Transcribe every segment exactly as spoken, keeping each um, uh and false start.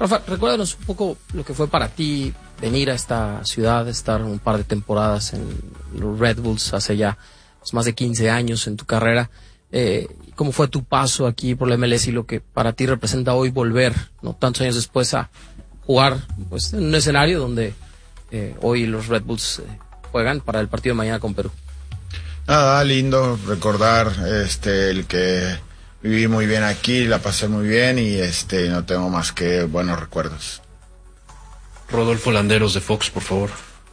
Rafa, recuérdanos un poco lo que fue para ti venir a esta ciudad, estar un par de temporadas en los Red Bulls hace ya pues, más de quince años en tu carrera. Eh, ¿Cómo fue tu paso aquí por la M L S y lo que para ti representa hoy volver, no tantos años después, a jugar pues, en un escenario donde eh, hoy los Red Bulls eh, juegan para el partido de mañana con Perú? Nada, lindo recordar este el que viví muy bien aquí, la pasé muy bien y este no tengo más que buenos recuerdos. Rodolfo Landeros de Fox, por favor.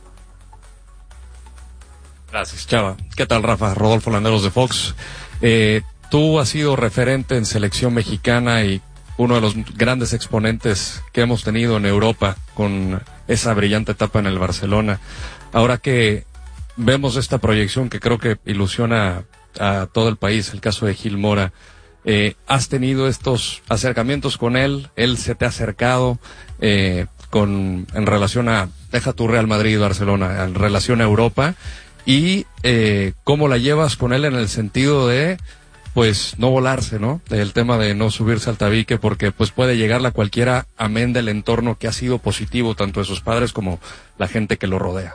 Gracias, Chava. ¿Qué tal, Rafa? Rodolfo Landeros de Fox. Eh, tú has sido referente en selección mexicana y uno de los grandes exponentes que hemos tenido en Europa con esa brillante etapa en el Barcelona. Ahora que vemos esta proyección que creo que ilusiona a todo el país, el caso de Gil Mora, eh, has tenido estos acercamientos con él, él se te ha acercado eh, con en relación a, deja tu Real Madrid y Barcelona, en relación a Europa, y eh, cómo la llevas con él en el sentido de pues no volarse, ¿no? El tema de no subirse al tabique porque pues puede llegarle a cualquiera, amén del entorno que ha sido positivo tanto de sus padres como la gente que lo rodea.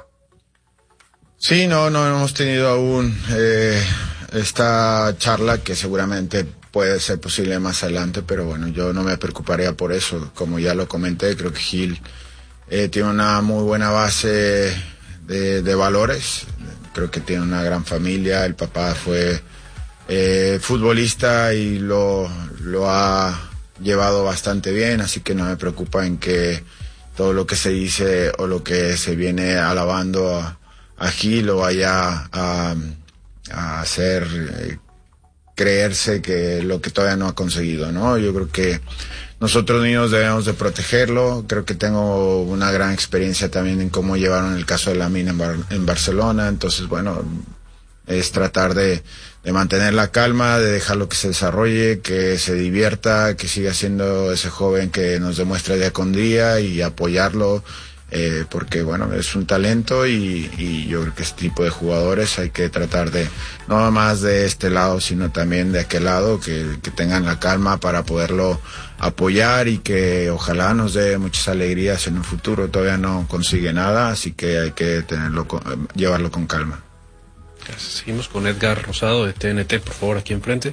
Sí, no, no hemos tenido aún eh, esta charla que seguramente puede ser posible más adelante, pero bueno, yo no me preocuparía por eso. Como ya lo comenté, creo que Gil eh, tiene una muy buena base de, de valores. Creo que tiene una gran familia. El papá fue eh, futbolista y lo, lo ha llevado bastante bien, así que no me preocupa en que todo lo que se dice o lo que se viene alabando a, a Gil lo vaya a, a hacer eh, creerse que lo que todavía no ha conseguido, ¿no? Yo creo que nosotros niños debemos de protegerlo. Creo que tengo una gran experiencia también en cómo llevaron el caso de Lamine en, Bar- en Barcelona, entonces bueno, es tratar de, de mantener la calma, de dejarlo que se desarrolle, que se divierta, que siga siendo ese joven que nos demuestra día con día y apoyarlo. Eh, porque bueno, es un talento y, y yo creo que este tipo de jugadores hay que tratar de, no más de este lado, sino también de aquel lado, que, que tengan la calma para poderlo apoyar y que ojalá nos dé muchas alegrías en un futuro. Todavía no consigue nada, así que hay que tenerlo con, llevarlo con calma. Gracias. Seguimos con Edgar Rosado de T N T, por favor, aquí enfrente.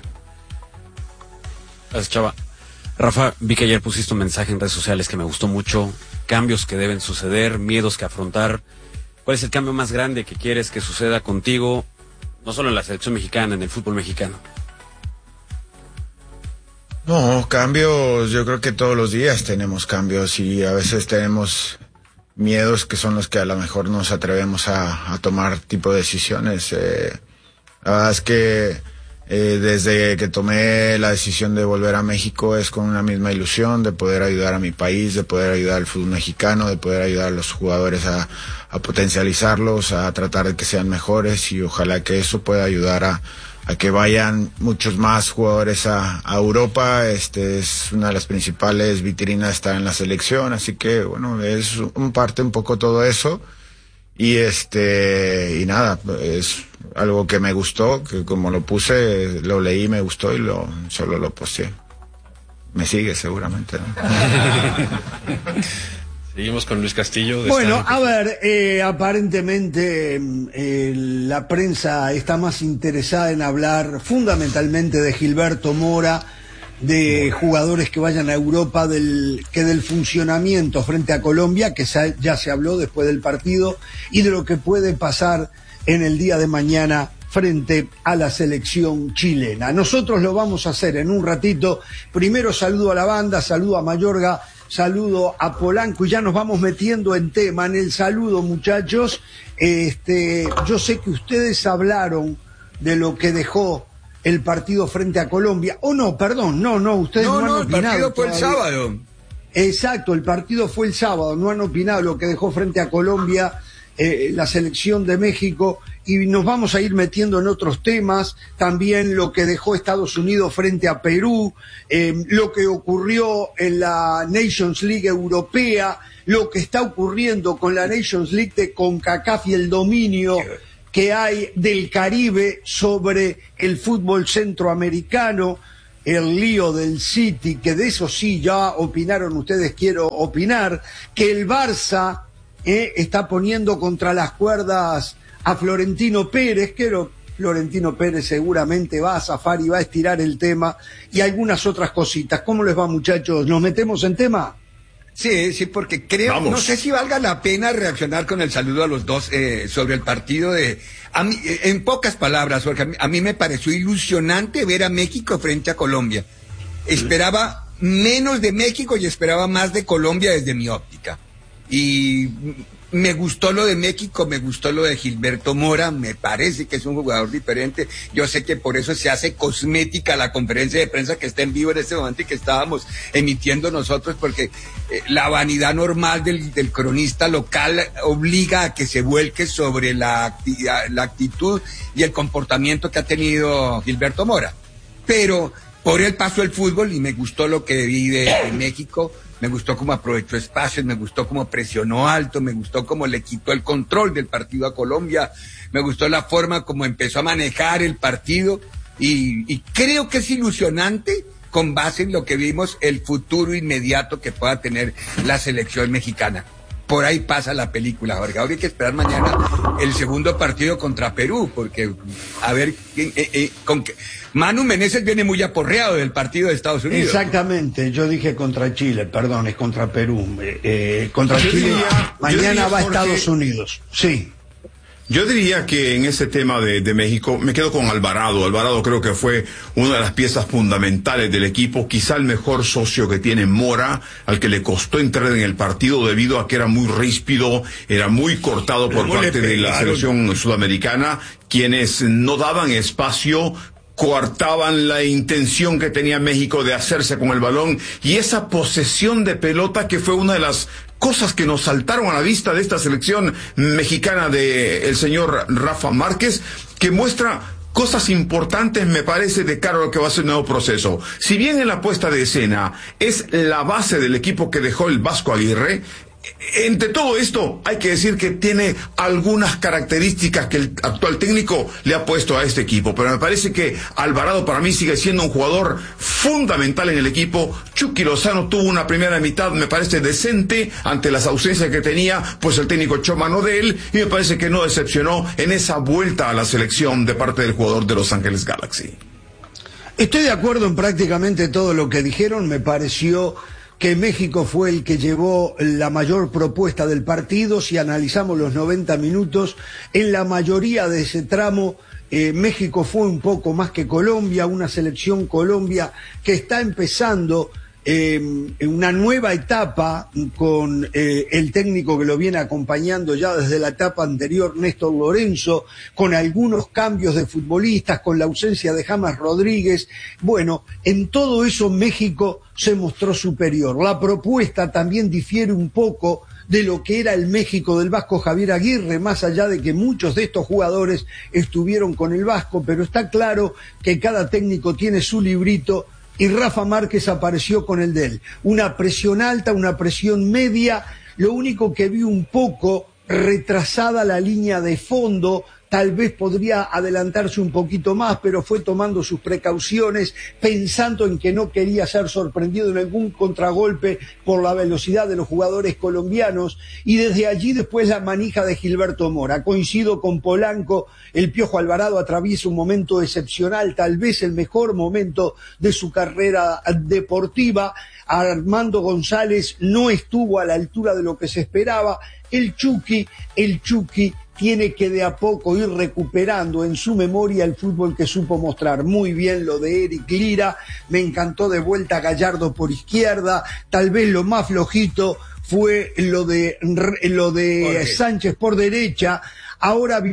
Gracias, Chava. Rafa, vi que ayer pusiste un mensaje en redes sociales que me gustó mucho. Cambios que deben suceder, miedos que afrontar. ¿Cuál es el cambio más grande que quieres que suceda contigo, no solo en la selección mexicana, en el fútbol mexicano? No, cambios, yo creo que todos los días tenemos cambios y a veces tenemos miedos que son los que a lo mejor nos atrevemos a, a tomar tipo de decisiones. Eh, la verdad es que Eh, desde que tomé la decisión de volver a México es con una misma ilusión de poder ayudar a mi país, de poder ayudar al fútbol mexicano, de poder ayudar a los jugadores a, a potencializarlos, a tratar de que sean mejores y ojalá que eso pueda ayudar a, a que vayan muchos más jugadores a, a Europa. Este es una de las principales vitrinas, estar en la selección, así que bueno, es un parte un poco todo eso. Y este, y nada, es algo que me gustó, que como lo puse, lo leí, me gustó y lo, solo lo posteé. Me sigue seguramente, ¿no? Seguimos con Luis Castillo. De bueno, Stanley. a ver, eh, aparentemente eh, la prensa está más interesada en hablar fundamentalmente de Gilberto Mora, de jugadores que vayan a Europa, del que del funcionamiento frente a Colombia, que sa- ya se habló después del partido, y de lo que puede pasar en el día de mañana frente a la selección chilena. Nosotros lo vamos a hacer en un ratito. Primero saludo a la banda, saludo a Mayorga, saludo a Polanco y ya nos vamos metiendo en tema. En el saludo, muchachos, este, yo sé que ustedes hablaron de lo que dejó el partido frente a Colombia, o oh, no, perdón, no, no, ustedes no, no han no, opinado. el partido fue el todavía. sábado. Exacto, el partido fue el sábado, no han opinado lo que dejó frente a Colombia eh, la selección de México, y nos vamos a ir metiendo en otros temas, también lo que dejó Estados Unidos frente a Perú, eh, lo que ocurrió en la Nations League europea, lo que está ocurriendo con la Nations League de CONCACAF y el dominio que hay del Caribe sobre el fútbol centroamericano. el lío del City, que de eso sí ya opinaron ustedes, quiero opinar, que el Barça eh, está poniendo contra las cuerdas a Florentino Pérez, que lo, Florentino Pérez seguramente va a zafar y va a estirar el tema, y algunas otras cositas. ¿Cómo les va, muchachos? ¿Nos metemos en tema? Sí, sí, porque creo, Vamos. no sé si valga la pena reaccionar con el saludo a los dos eh, sobre el partido de, a mí, eh, en pocas palabras, porque a mí, a mí me pareció ilusionante ver a México frente a Colombia. Esperaba menos de México y esperaba más de Colombia desde mi óptica. Y me gustó lo de México, me gustó lo de Gilberto Mora, me parece que es un jugador diferente. Yo sé que por eso se hace cosmética la conferencia de prensa que está en vivo en este momento y que estábamos emitiendo nosotros, porque eh, la vanidad normal del, del cronista local obliga a que se vuelque sobre la, actividad, la actitud y el comportamiento que ha tenido Gilberto Mora. Pero por él pasó el fútbol y me gustó lo que vi de, de México. Me gustó cómo aprovechó espacios, me gustó cómo presionó alto, me gustó cómo le quitó el control del partido a Colombia, me gustó la forma como empezó a manejar el partido y, y creo que es ilusionante con base en lo que vimos el futuro inmediato que pueda tener la selección mexicana. Por ahí pasa la película, Jorge. Ahora hay que esperar mañana el segundo partido contra Perú, porque a ver, eh, eh, con que Manu Meneses viene muy aporreado del partido de Estados Unidos. Exactamente, yo dije contra Chile, perdón, es contra Perú. Eh, eh, contra yo Chile, diría, mañana diría, va a Jorge, Estados Unidos. Sí. Yo diría que en ese tema de, de México me quedo con Alvarado. Alvarado creo que fue una de las piezas fundamentales del equipo, quizá el mejor socio que tiene Mora, al que le costó entrar en el partido debido a que era muy ríspido, era muy cortado por parte de la selección sudamericana, quienes no daban espacio, coartaban la intención que tenía México de hacerse con el balón y esa posesión de pelota que fue una de las cosas que nos saltaron a la vista de esta selección mexicana de el señor Rafa Márquez, que muestra cosas importantes, me parece, de cara a lo que va a ser el nuevo proceso. Si bien en la puesta de escena es la base del equipo que dejó el Vasco Aguirre, entre todo esto hay que decir que tiene algunas características que el actual técnico le ha puesto a este equipo, pero me parece que Alvarado para mí sigue siendo un jugador fundamental en el equipo. Chucky Lozano tuvo una primera mitad, me parece, decente ante las ausencias que tenía, pues el técnico echó mano de él y me parece que no decepcionó en esa vuelta a la selección de parte del jugador de Los Ángeles Galaxy. Estoy de acuerdo en prácticamente todo lo que dijeron. Me pareció que México fue el que llevó la mayor propuesta del partido. Si analizamos los noventa minutos, en la mayoría de ese tramo, eh, México fue un poco más que Colombia, una selección Colombia que está empezando eh, una nueva etapa con eh, el técnico que lo viene acompañando ya desde la etapa anterior, Néstor Lorenzo, con algunos cambios de futbolistas, con la ausencia de James Rodríguez. Bueno, en todo eso México se mostró superior. La propuesta también difiere un poco de lo que era el México del Vasco Javier Aguirre, más allá de que muchos de estos jugadores estuvieron con el Vasco, pero está claro que cada técnico tiene su librito y Rafa Márquez apareció con el de él. Una presión alta, una presión media, lo único que vi un poco retrasada la línea de fondo, tal vez podría adelantarse un poquito más, pero fue tomando sus precauciones, pensando en que no quería ser sorprendido en algún contragolpe por la velocidad de los jugadores colombianos, y desde allí después la manija de Gilberto Mora. Coincido con Polanco, el Piojo Alvarado atraviesa un momento excepcional, tal vez el mejor momento de su carrera deportiva. Armando González no estuvo a la altura de lo que se esperaba. El Chucky, el Chucky tiene que de a poco ir recuperando en su memoria el fútbol que supo mostrar. Muy bien lo de Eric Lira, me encantó de vuelta Gallardo por izquierda, tal vez lo más flojito fue lo de, lo de Sánchez por derecha. Ahora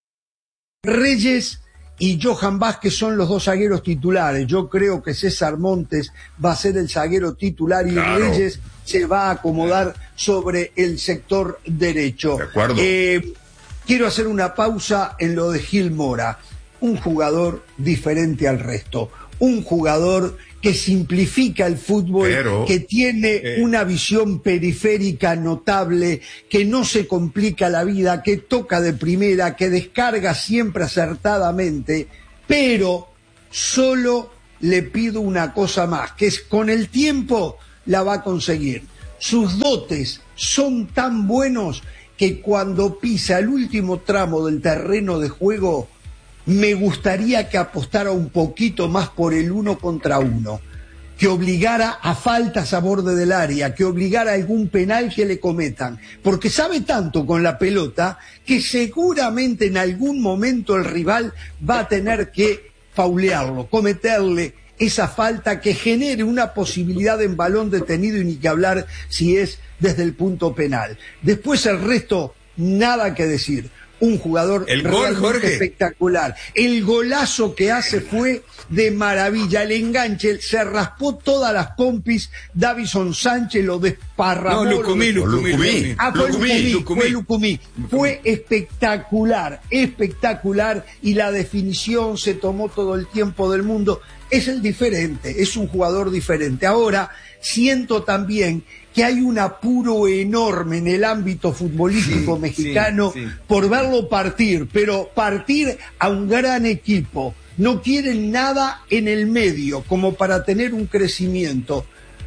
Reyes y Johan Vázquez son los dos zagueros titulares. Yo creo que César Montes va a ser el zaguero titular y claro, Reyes se va a acomodar sobre el sector derecho. De acuerdo. Eh, quiero hacer una pausa en lo de Gil Mora. Un jugador diferente al resto. Un jugador que simplifica el fútbol, Pero, que tiene eh, una visión periférica notable, que no se complica la vida, que toca de primera, que descarga siempre acertadamente, pero solo le pido una cosa más, que es con el tiempo la va a conseguir. Sus dotes son tan buenos que cuando pisa el último tramo del terreno de juego, me gustaría que apostara un poquito más por el uno contra uno, que obligara a faltas a borde del área, que obligara a algún penal que le cometan, porque sabe tanto con la pelota que seguramente en algún momento el rival va a tener que faulearlo, cometerle esa falta que genere una posibilidad en balón detenido, y ni que hablar si es desde el punto penal. Después el resto, nada que decir. Un jugador el gol, realmente Jorge. espectacular. El golazo que hace fue de maravilla. El enganche, se raspó todas las pompis. Davison Sánchez lo desparramó. No, Lucumí, lo... Lucumí. Lucumí. Ah, fue Lucumí, Lucumí, Lucumí. fue Lucumí. Fue espectacular, espectacular. Y la definición se tomó todo el tiempo del mundo. Es el diferente, es un jugador diferente. Ahora, siento también que hay un apuro enorme en el ámbito futbolístico sí, mexicano sí, sí. por verlo partir, pero partir a un gran equipo. No quieren nada en el medio como para tener un crecimiento.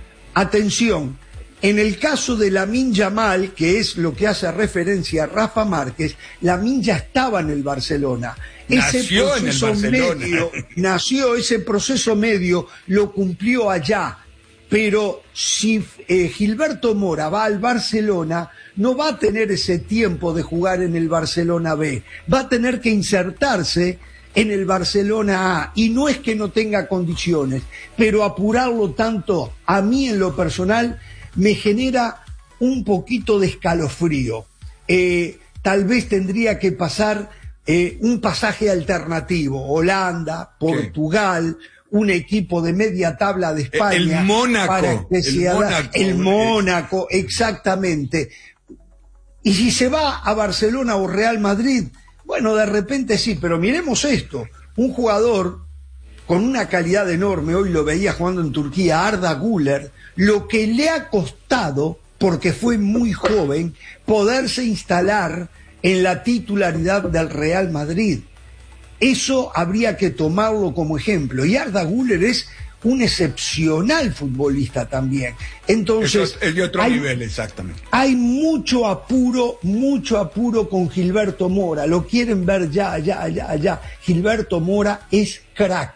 Atención, en el caso de Lamine Yamal, que es lo que hace referencia a Rafa Márquez, Lamine ya estaba en el Barcelona. Ese Nació proceso en el Barcelona. medio, nació ese proceso medio, lo cumplió allá. Pero si eh, Gilberto Mora va al Barcelona, no va a tener ese tiempo de jugar en el Barcelona B, va a tener que insertarse en el Barcelona A, y no es que no tenga condiciones, pero apurarlo tanto, a mí en lo personal, me genera un poquito de escalofrío. Eh, tal vez tendría que pasar eh, un pasaje alternativo, Holanda, Portugal, sí. Un equipo de media tabla de España. El Mónaco. Para que el, sea Mónaco el Mónaco, exactamente. Y si se va a Barcelona o Real Madrid, bueno, de repente sí, pero miremos esto. Un jugador con una calidad enorme, hoy lo veía jugando en Turquía, Arda Güler, lo que le ha costado, porque fue muy joven, poderse instalar en la titularidad del Real Madrid. Eso habría que tomarlo como ejemplo. Y Arda Güler es un excepcional futbolista también. Entonces, es de otro hay, nivel, exactamente. Hay mucho apuro, mucho apuro con Gilberto Mora. Lo quieren ver ya, ya, ya, ya. Gilberto Mora es crack.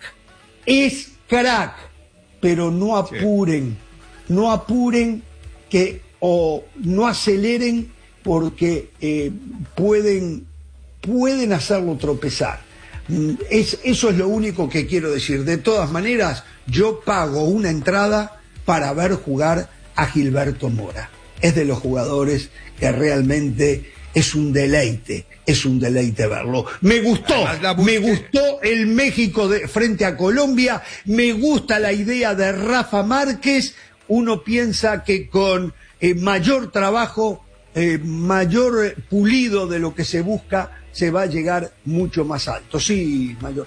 Es crack. Pero no apuren. Sí. No apuren que, o no aceleren, porque eh, pueden, pueden hacerlo tropezar. Es, eso es lo único que quiero decir. De todas maneras, yo pago una entrada para ver jugar a Gilberto Mora. Es de los jugadores que realmente es un deleite, es un deleite verlo. Me gustó, me gustó el México de, frente a Colombia, me gusta la idea de Rafa Márquez. Uno piensa que con eh, mayor trabajo, eh, mayor eh, pulido de lo que se busca, se va a llegar mucho más alto. Sí, Mayor.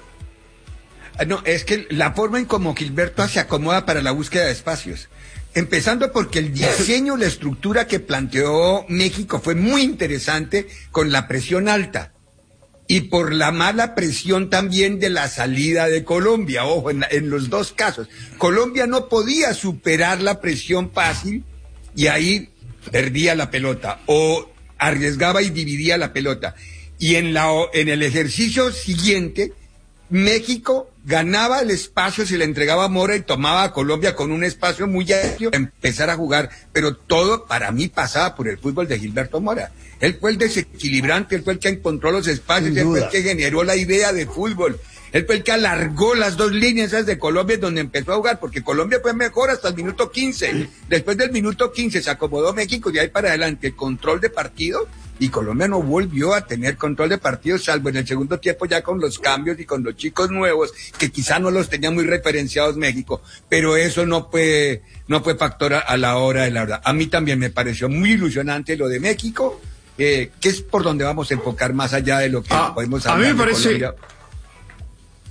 No, es que la forma en como Gilberto se acomoda para la búsqueda de espacios. Empezando porque el diseño, la estructura que planteó México fue muy interesante con la presión alta. Y por la mala presión también de la salida de Colombia. Ojo, en, en los dos casos. Colombia no podía superar la presión fácil y ahí perdía la pelota. O arriesgaba y dividía la pelota. Y en, la, en el ejercicio siguiente, México ganaba el espacio, se le entregaba a Mora y tomaba a Colombia con un espacio muy amplio para empezar a jugar. Pero todo para mí pasaba por el fútbol de Gilberto Mora. Él fue el desequilibrante, él fue el que encontró los espacios, él fue el que generó la idea de fútbol. Él fue el que alargó las dos líneas esas de Colombia donde empezó a jugar, porque Colombia fue mejor hasta el minuto quince. Después del minuto quince se acomodó México y de ahí para adelante el control de partido, y Colombia no volvió a tener control de partido, salvo en el segundo tiempo ya con los cambios y con los chicos nuevos, que quizá no los tenía muy referenciados México, pero eso no fue, no fue factor a, a la hora de la verdad. A mí también me pareció muy ilusionante lo de México, eh, que es por donde vamos a enfocar más allá de lo que ah, podemos hablar. A mí me parece...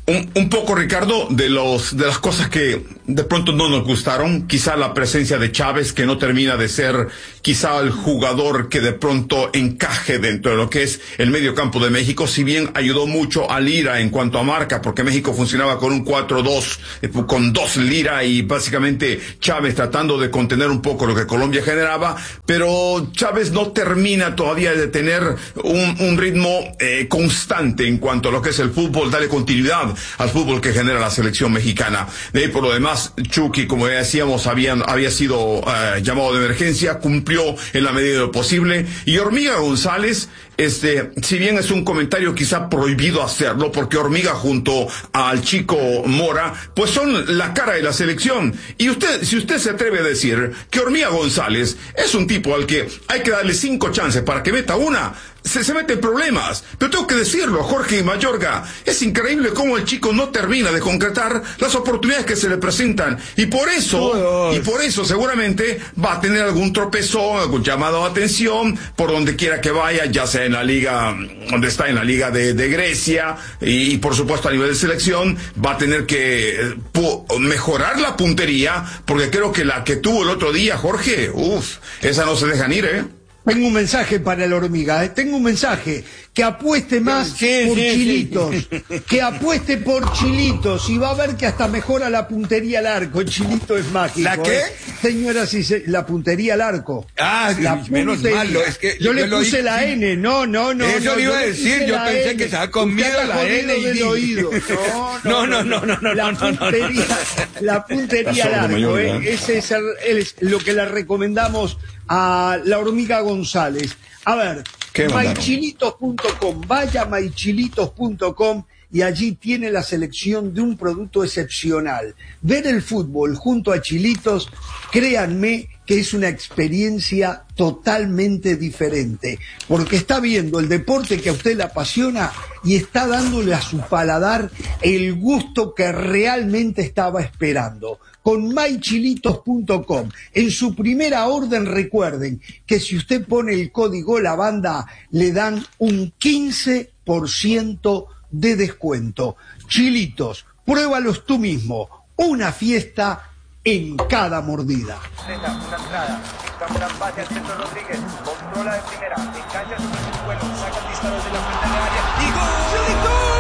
Un, un poco, Ricardo, de los de las cosas que de pronto no nos gustaron, quizá la presencia de Chávez, que no termina de ser quizá el jugador que de pronto encaje dentro de lo que es el medio campo de México, si bien ayudó mucho a Lira en cuanto a marca, porque México funcionaba con un cuatro dos, eh, con dos Lira y básicamente Chávez tratando de contener un poco lo que Colombia generaba, pero Chávez no termina todavía de tener un, un ritmo eh, constante en cuanto a lo que es el fútbol, darle continuidad al fútbol que genera la selección mexicana. De ahí por lo demás, Chucky, como ya decíamos, habían, había sido uh, llamado de emergencia, cumplió en la medida de lo posible, y Hormiga González, este, si bien es un comentario quizá prohibido hacerlo, porque Hormiga junto al chico Mora, pues son la cara de la selección, y usted, si usted se atreve a decir que Hormiga González es un tipo al que hay que darle cinco chances para que meta una, se, se mete en problemas. Pero tengo que decirlo, Jorge Mayorga, es increíble cómo el chico no termina de concretar las oportunidades que se le presentan, y por eso, y por eso seguramente va a tener algún tropezón, algún llamado de atención, por donde quiera que vaya, ya sea en la liga, donde está en la liga de, de Grecia, y, y por supuesto a nivel de selección, va a tener que eh, pu- mejorar la puntería, porque creo que la que tuvo el otro día, Jorge, uff, esa no se dejan ir, ¿eh? Tengo un mensaje para el Hormiga, ¿eh? Tengo un mensaje, que apueste más Sí, por sí, chilitos, sí. que apueste por chilitos, y va a ver que hasta mejora la puntería al arco. El chilito es mágico. ¿La qué? ¿eh? Señoras y se... la puntería al arco. Ah, La menos puntería. mal, lo- es que yo, yo le lo puse di- la sí. N, no, no, no. Eso no, le iba a le decir, puse yo la pensé N. que estaba conmigo Usted la está N jodido y del di- oído. No, no, no, no, no, la no, no, no, puntería, la puntería al Pasó de arco, mayor, ¿eh? ¿no? Ese es, el- es lo que le recomendamos a la Hormiga González. A ver, ¿Qué mandaron? maichilitos punto com, vaya a maichilitos punto com y allí tiene la selección de un producto excepcional. Ver el fútbol junto a Chilitos, créanme que es una experiencia totalmente diferente, porque está viendo el deporte que a usted le apasiona y está dándole a su paladar el gusto que realmente estaba esperando. Con maichilitos punto com, en su primera orden recuerden que si usted pone el código LAVANDA le dan un quince por ciento de descuento. Chilitos, pruébalos tú mismo, una fiesta en cada mordida. Una entrada, está un gran pase al centro Rodríguez, controla de primera, engancha sobre su vuelo, saca el disparo de la frente de área y ¡gol!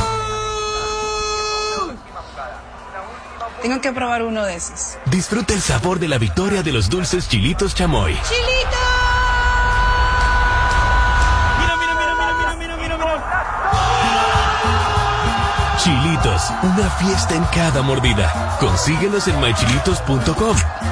Tengo que probar uno de esos. Disfruta el sabor de la victoria de los dulces Chilitos Chamoy. ¡Chilito! Mira, mira, mira, mira, mira, mira, mira, mira. Chilitos, una fiesta en cada mordida. Consíguelos en maichilitos punto com.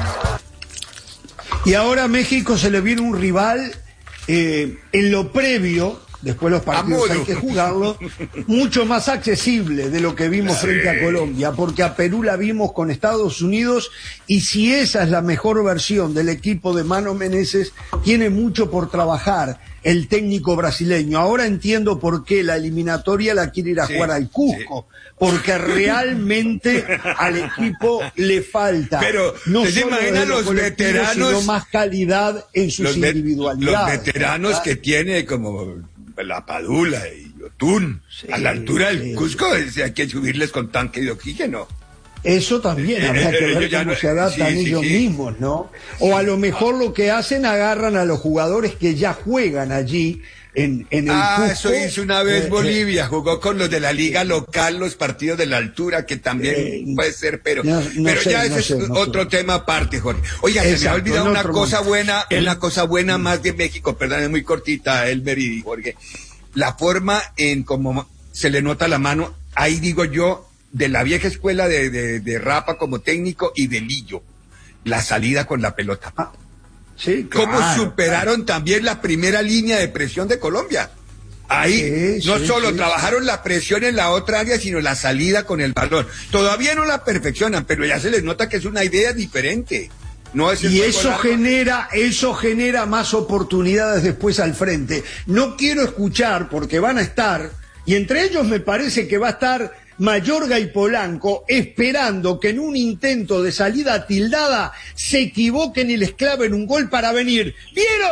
Y ahora a México se le viene un rival eh, en lo previo, después los partidos hay que jugarlos, mucho más accesible de lo que vimos frente a Colombia, porque a Perú la vimos con Estados Unidos, y si esa es la mejor versión del equipo de Mano Menezes, tiene mucho por trabajar el técnico brasileño. Ahora entiendo por qué la eliminatoria la quiere ir a Sí, jugar al Cusco, porque realmente al equipo le falta Pero, no ¿te solo imaginas desde lo los colectivo, veteranos? sino más calidad en sus Los, ve- los individualidades. veteranos ¿verdad? que tiene como la Padula y Yotun, Sí, a la altura del sí. Cusco, es- hay que subirles con tanque de oxígeno. Eso también, Eh, habrá que eh, ver yo ya cómo no- se adaptan sí, sí, ellos sí. mismos, ¿no? O a lo mejor lo que hacen, agarran a los jugadores que ya juegan allí en, en el Ah, Cusco. eso hizo una vez Eh, Bolivia, jugó con los de la liga local, los partidos de la altura, que también Eh, puede ser, pero, no- no pero sé, ya no ese sé, es no otro sé. tema aparte, Jorge. Oiga, se me ha Exacto, olvidado en una otro cosa momento. buena, una cosa buena más de México, perdón, es muy cortita, Elmer y Jorge. La forma en cómo se le nota la mano, ahí digo yo, de la vieja escuela de, de, de Rapa como técnico y de Lillo, la salida con la pelota. Ah, sí, ¿Cómo claro, superaron también la primera línea de presión de Colombia? Ahí Sí, no sí, solo sí. trabajaron la presión en la otra área, sino la salida con el balón. Todavía no la perfeccionan, pero ya se les nota que es una idea diferente. No es el Y juego eso largo. genera, eso genera más oportunidades después al frente. No quiero escuchar, porque van a estar, y entre ellos me parece que va a estar Mayorga y Polanco, esperando que en un intento de salida tildada se equivoquen y les claven un gol para venir. ¿Vieron?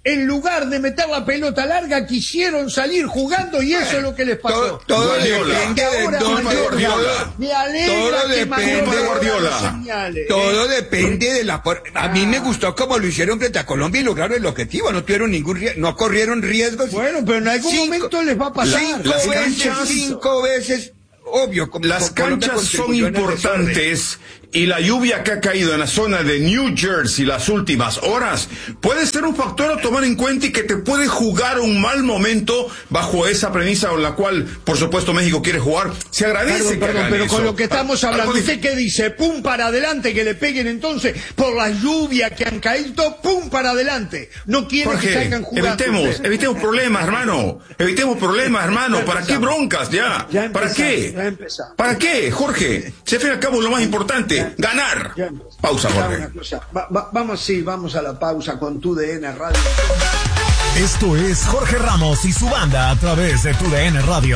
en lugar de meter la pelota larga, quisieron salir jugando y eso es lo que les pasó. Todo, todo Guardiola. depende de Don Guardiola. Me alegra Todo que depende Manuel de Guardiola. señale, Todo ¿eh? depende de la... for- A mí me gustó como lo hicieron frente a Colombia y lograron el objetivo. No tuvieron ningún rie- no corrieron riesgos. Bueno, pero en algún Cinco- momento les va a pasar. Cinco Las veces, canchas- cinco veces, obvio. como- Las como Colombia canchas son contribuyó en el desorden. importantes y la lluvia que ha caído en la zona de New Jersey las últimas horas puede ser un factor a tomar en cuenta y que te puede jugar un mal momento bajo esa premisa con la cual, por supuesto, México quiere jugar. Se agradece Perdón, que perdón, hagan pero eso. con lo que estamos Algo hablando, dif- ¿usted qué dice? Pum para adelante, que le peguen entonces por la lluvia que han caído, pum para adelante. No quieren que Jorge, salgan jugando. evitemos, ustedes. evitemos problemas, hermano. Evitemos problemas, hermano. Ya ¿Para qué empezamos. broncas ya? Ya ¿Para empezamos, qué? ya empezamos. ¿Para qué, Jorge? Si al fin y al cabo lo más importante, ganar. Ya empezamos. Pausa, Ya Jorge. una cosa. Va- va- vamos, sí, vamos a la pausa con tu D N Radio. Esto es Jorge Ramos y su banda a través de tu D N Radio.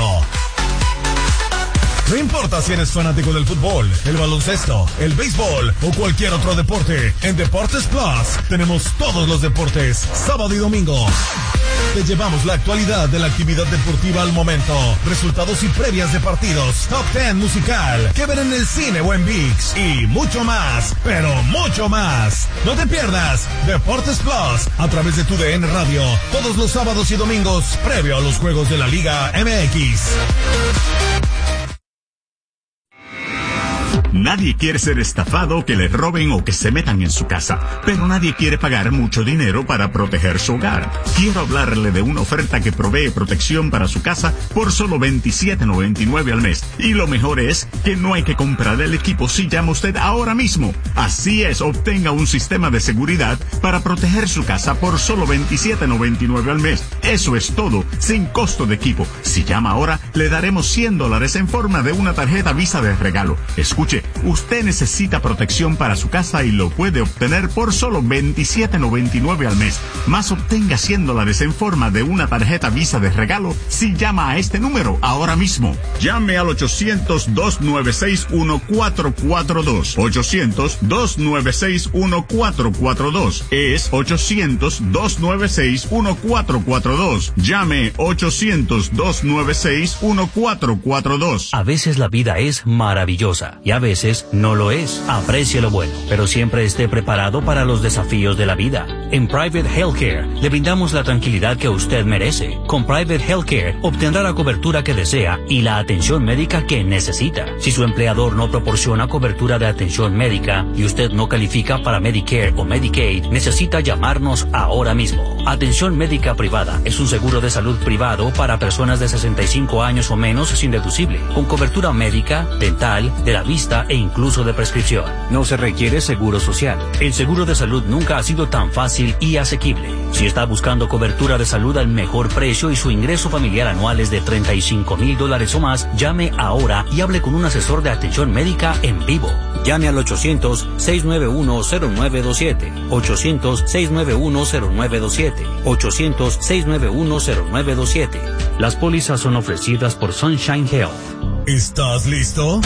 No importa si eres fanático del fútbol, el baloncesto, el béisbol o cualquier otro deporte, en Deportes Plus tenemos todos los deportes, sábado y domingo. Te llevamos la actualidad de la actividad deportiva al momento, resultados y previas de partidos, top diez musical, que ver en el cine o en ViX y mucho más, pero mucho más. No te pierdas Deportes Plus a través de tu D N Radio, todos los sábados y domingos, previo a los juegos de la Liga M X. Nadie quiere ser estafado, que le roben o que se metan en su casa, pero nadie quiere pagar mucho dinero para proteger su hogar. Quiero hablarle de una oferta que provee protección para su casa por solo veintisiete noventa y nueve al mes. Y lo mejor es que no hay que comprar el equipo si llama usted ahora mismo. Así es, obtenga un sistema de seguridad para proteger su casa por solo veintisiete noventa y nueve al mes. Eso es todo, sin costo de equipo. Si llama ahora, le daremos cien dólares en forma de una tarjeta Visa de regalo. Escuche, usted necesita protección para su casa y lo puede obtener por solo veintisiete noventa y nueve al mes. Más obtenga cien dólares en forma de una tarjeta Visa de regalo si llama a este número ahora mismo. Llame al ochocientos, dos nueve seis, uno cuatro cuatro dos. ochocientos, dos nueve seis, uno cuatro cuatro dos. Es ochocientos, dos nueve seis, uno cuatro cuatro dos. Llame ochocientos, dos nueve seis, uno cuatro cuatro dos. A veces la vida es maravillosa y a veces no lo es. Aprecie lo bueno, pero siempre esté preparado para los desafíos de la vida. En Private Healthcare le brindamos la tranquilidad que usted merece. Con Private Healthcare obtendrá la cobertura que desea y la atención médica que necesita. Si su empleador no proporciona cobertura de atención médica y usted no califica para Medicare o Medicaid, necesita llamarnos ahora mismo. Atención médica privada es un seguro de salud privado para personas de sesenta y cinco años o menos sin deducible, con cobertura médica, dental, de la vista e incluso de prescripción. No se requiere seguro social. El seguro de salud nunca ha sido tan fácil y asequible. Si está buscando cobertura de salud al mejor precio y su ingreso familiar anual es de treinta y cinco mil dólares o más, llame ahora y hable con un asesor de atención médica en vivo. Llame al ochocientos, seis nueve uno, cero nueve dos siete. ochocientos, seis nueve uno, cero nueve dos siete. ochocientos, seis nueve uno, cero nueve dos siete. Las pólizas son ofrecidas por Sunshine Health. ¿Estás listo?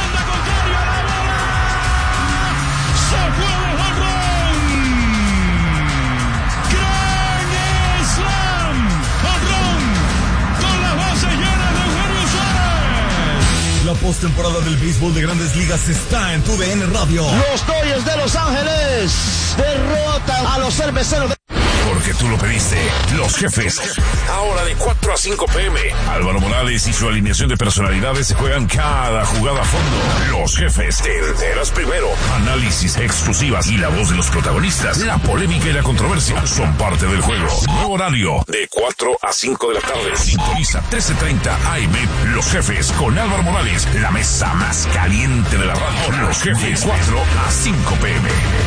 La postemporada del béisbol de Grandes Ligas está en tu D N Radio. Los Dodgers de Los Ángeles derrotan a los cerveceros de... Porque tú lo pediste. Los Jefes. Ahora de cuatro a cinco pm. Álvaro Morales y su alineación de personalidades se juegan cada jugada a fondo. Los Jefes. Te enteras primero. Análisis exclusivas y la voz de los protagonistas. La polémica y la controversia son parte del juego. Nuevo horario de cuatro a cinco de la tarde. Sintoniza trece treinta A M. Los Jefes con Álvaro Morales. La mesa más caliente de la radio. Los Jefes. cuatro a cinco pm.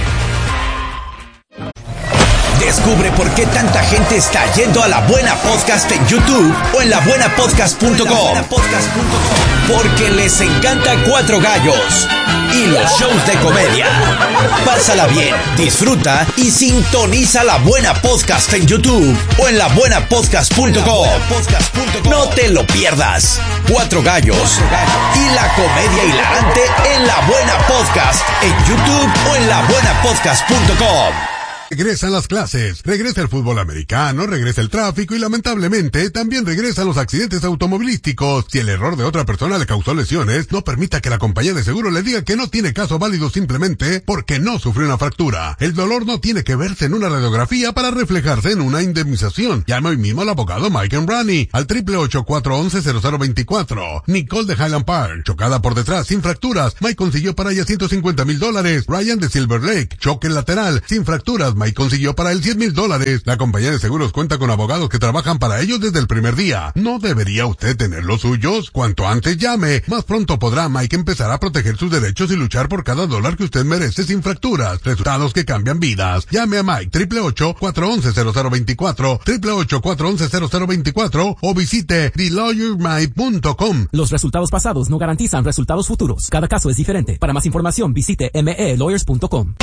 Descubre por qué tanta gente está yendo a La Buena Podcast en YouTube o en la buena podcast punto com. Porque les encanta Cuatro Gallos y los shows de comedia. Pásala bien, disfruta y sintoniza La Buena Podcast en YouTube o en la buena podcast punto com. No te lo pierdas. Cuatro Gallos y la comedia hilarante en La Buena Podcast en YouTube o en la buena podcast punto com. Regresan las clases, regresa el fútbol americano, regresa el tráfico y lamentablemente también regresan los accidentes automovilísticos. Si el error de otra persona le causó lesiones, no permita que la compañía de seguro le diga que no tiene caso válido simplemente porque no sufrió una fractura. El dolor no tiene que verse en una radiografía para reflejarse en una indemnización. Llama hoy mismo al abogado Mike Embrani al triple ocho cuatro once cero cero veinticuatro. Nicole de Highland Park, chocada por detrás sin fracturas. Mike consiguió para ella ciento cincuenta mil dólares. Ryan de Silver Lake, choque lateral sin fracturas. Mike consiguió para él cien mil dólares. La compañía de seguros cuenta con abogados que trabajan para ellos desde el primer día. ¿No debería usted tener los suyos? Cuanto antes llame, más pronto podrá Mike empezar a proteger sus derechos y luchar por cada dólar que usted merece sin fracturas. Resultados que cambian vidas. Llame a Mike triple ocho cuatro once cero cero veinticuatro, triple ocho cuatro once cero cero veinticuatro o visite the lawyer mike punto com. Los resultados pasados no garantizan resultados futuros. Cada caso es diferente. Para más información visite m e lawyers punto com.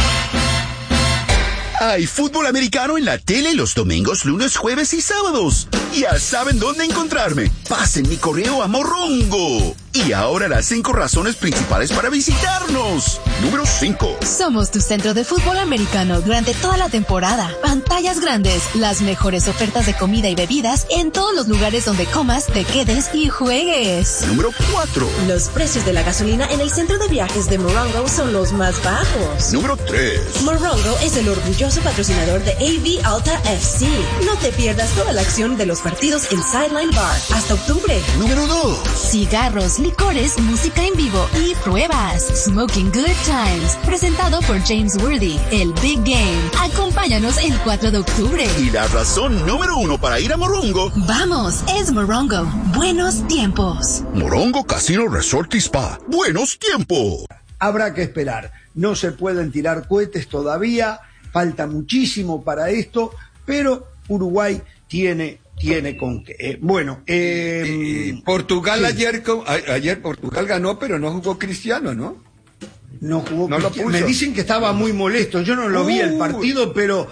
Hay fútbol americano en la tele los domingos, lunes, jueves y sábados. Ya saben dónde encontrarme. Pasen mi correo a Morrongo. Y ahora las cinco razones principales para visitarnos. Número cinco. Somos tu centro de fútbol americano durante toda la temporada. Pantallas grandes, las mejores ofertas de comida y bebidas en todos los lugares donde comas, te quedes y juegues. Número cuatro. Los precios de la gasolina en el centro de viajes de Morongo son los más bajos. Número tres. Morongo es el orgulloso patrocinador de A V Alta F C. No te pierdas toda la acción de los partidos en Sideline Bar hasta octubre. Número dos. Cigarros, licores, música en vivo y pruebas. Smoking Good Times, presentado por James Worthy, el Big Game. Acompáñanos el cuatro de octubre. Y la razón número uno para ir a Morongo. Vamos, es Morongo. Buenos tiempos. Morongo Casino Resort y Spa. Buenos tiempos. Habrá que esperar. No se pueden tirar cohetes todavía. Falta muchísimo para esto, pero Uruguay tiene tiene con qué. Eh, bueno, eh, eh, Portugal sí. ayer ayer Portugal ganó, pero no jugó Cristiano, ¿no? No jugó. No lo puso. Me dicen que estaba muy molesto. Yo no lo uh. vi el partido, pero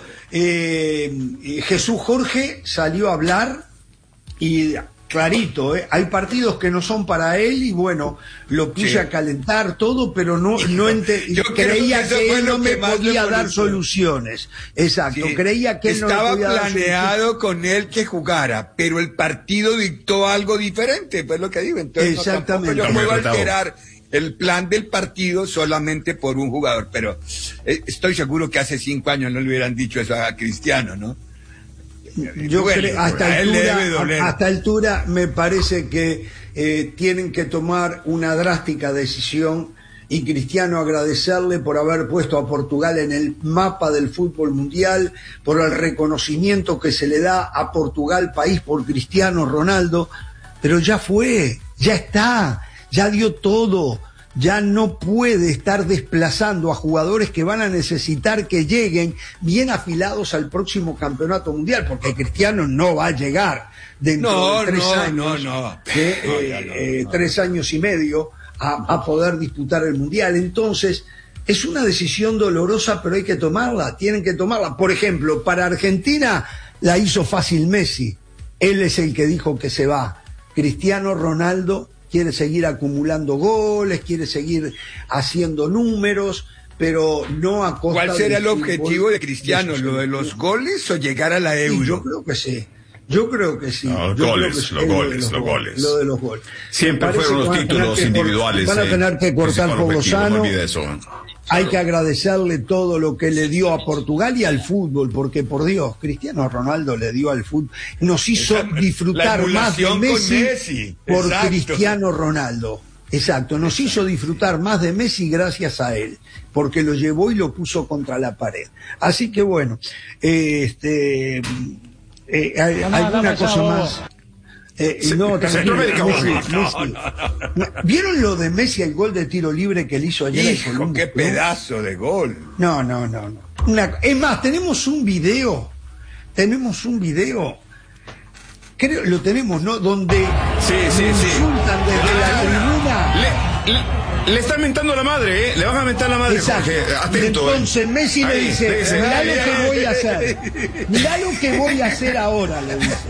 eh, Jesús Jorge salió a hablar y clarito, ¿eh? Hay partidos que no son para él y bueno, lo puse sí. a calentar todo, pero no, no ente Yo creía que, que él no me podía dar soluciones. Exacto, sí. creía que él Estaba no me podía planeado con él que jugara, pero el partido dictó algo diferente, pues lo que digo. Entonces Exactamente. No, yo puedo alterar el plan del partido solamente por un jugador, pero eh, estoy seguro que hace cinco años no le hubieran dicho eso a Cristiano, ¿no? Yo creo, hasta altura, hasta altura me parece que eh, tienen que tomar una drástica decisión y Cristiano agradecerle por haber puesto a Portugal en el mapa del fútbol mundial, por el reconocimiento que se le da a Portugal, país por Cristiano Ronaldo, pero ya fue, ya está, ya dio todo. Ya no puede estar desplazando a jugadores que van a necesitar que lleguen bien afilados al próximo campeonato mundial, porque Cristiano no va a llegar dentro no, de tres no, años, no, no. De, no, eh, no, eh, no. tres años y medio a, a poder disputar el mundial. Entonces, es una decisión dolorosa, pero hay que tomarla, tienen que tomarla. Por ejemplo, para Argentina la hizo fácil Messi. Él es el que dijo que se va. Cristiano Ronaldo quiere seguir acumulando goles, quiere seguir haciendo números, pero no a costa. ¿Cuál será el objetivo de Cristiano? ¿Lo de los goles o llegar a la Euro? Sí, yo creo que sí. Yo creo que sí. No, yo goles, creo que sí. los goles, los, los goles. Lo de los goles. Siempre fueron los títulos individuales. Van a tener que cortar por Lozano. Hay que agradecerle todo lo que le dio a Portugal y al fútbol, porque por Dios, Cristiano Ronaldo le dio al fútbol, nos hizo Esa, disfrutar más de Messi, Messi. por Exacto. Cristiano Ronaldo. Exacto, nos hizo disfrutar más de Messi gracias a él, porque lo llevó y lo puso contra la pared. Así que bueno, eh, este, eh, hay, no, alguna cosa ya, más. Eh, sí, no, también, Messi, no, Messi. No, no, no. ¿Vieron lo de Messi, el gol de tiro libre que le hizo ayer? Hijo, Columbus, qué pedazo ¿no? de gol. No, no, no, no. Una, es más, tenemos un video, tenemos un video, creo, lo tenemos, ¿no? Donde sí, sí, insultan sí. desde la tribuna. Le, le, le están mentando la madre, ¿eh? Le van a mentar la madre, Exacto. Jorge. Atento, Entonces eh. Messi Ahí, le dice, dice mirá ay, lo que ay, voy ay, a hacer. Mirá lo que voy a hacer ahora, le dice.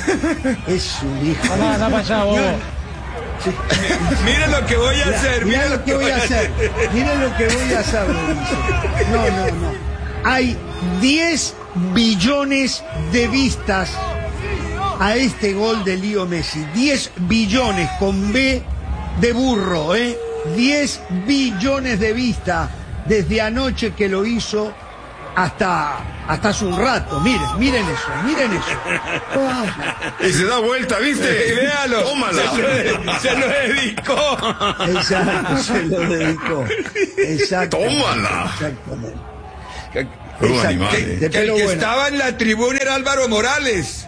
Es un hijo. No, no, allá, vos. Sí. Miren lo que voy a hacer. Miren lo que voy a hacer. Miren lo que voy a hacer, le dice. No, no, no. Hay diez billones de vistas a este gol de Leo Messi. diez billones con B de burro, ¿eh? diez billones de vistas desde anoche que lo hizo hasta, hasta hace un rato. Miren, miren eso, miren eso. Oh. Y se da vuelta, ¿viste? Véalo. Tómala. Se lo, se lo dedicó. Exacto, se lo dedicó. Exacto. Tómala. Exactamente. Un animal, Que, eh. que el que bueno. estaba en la tribuna era Álvaro Morales.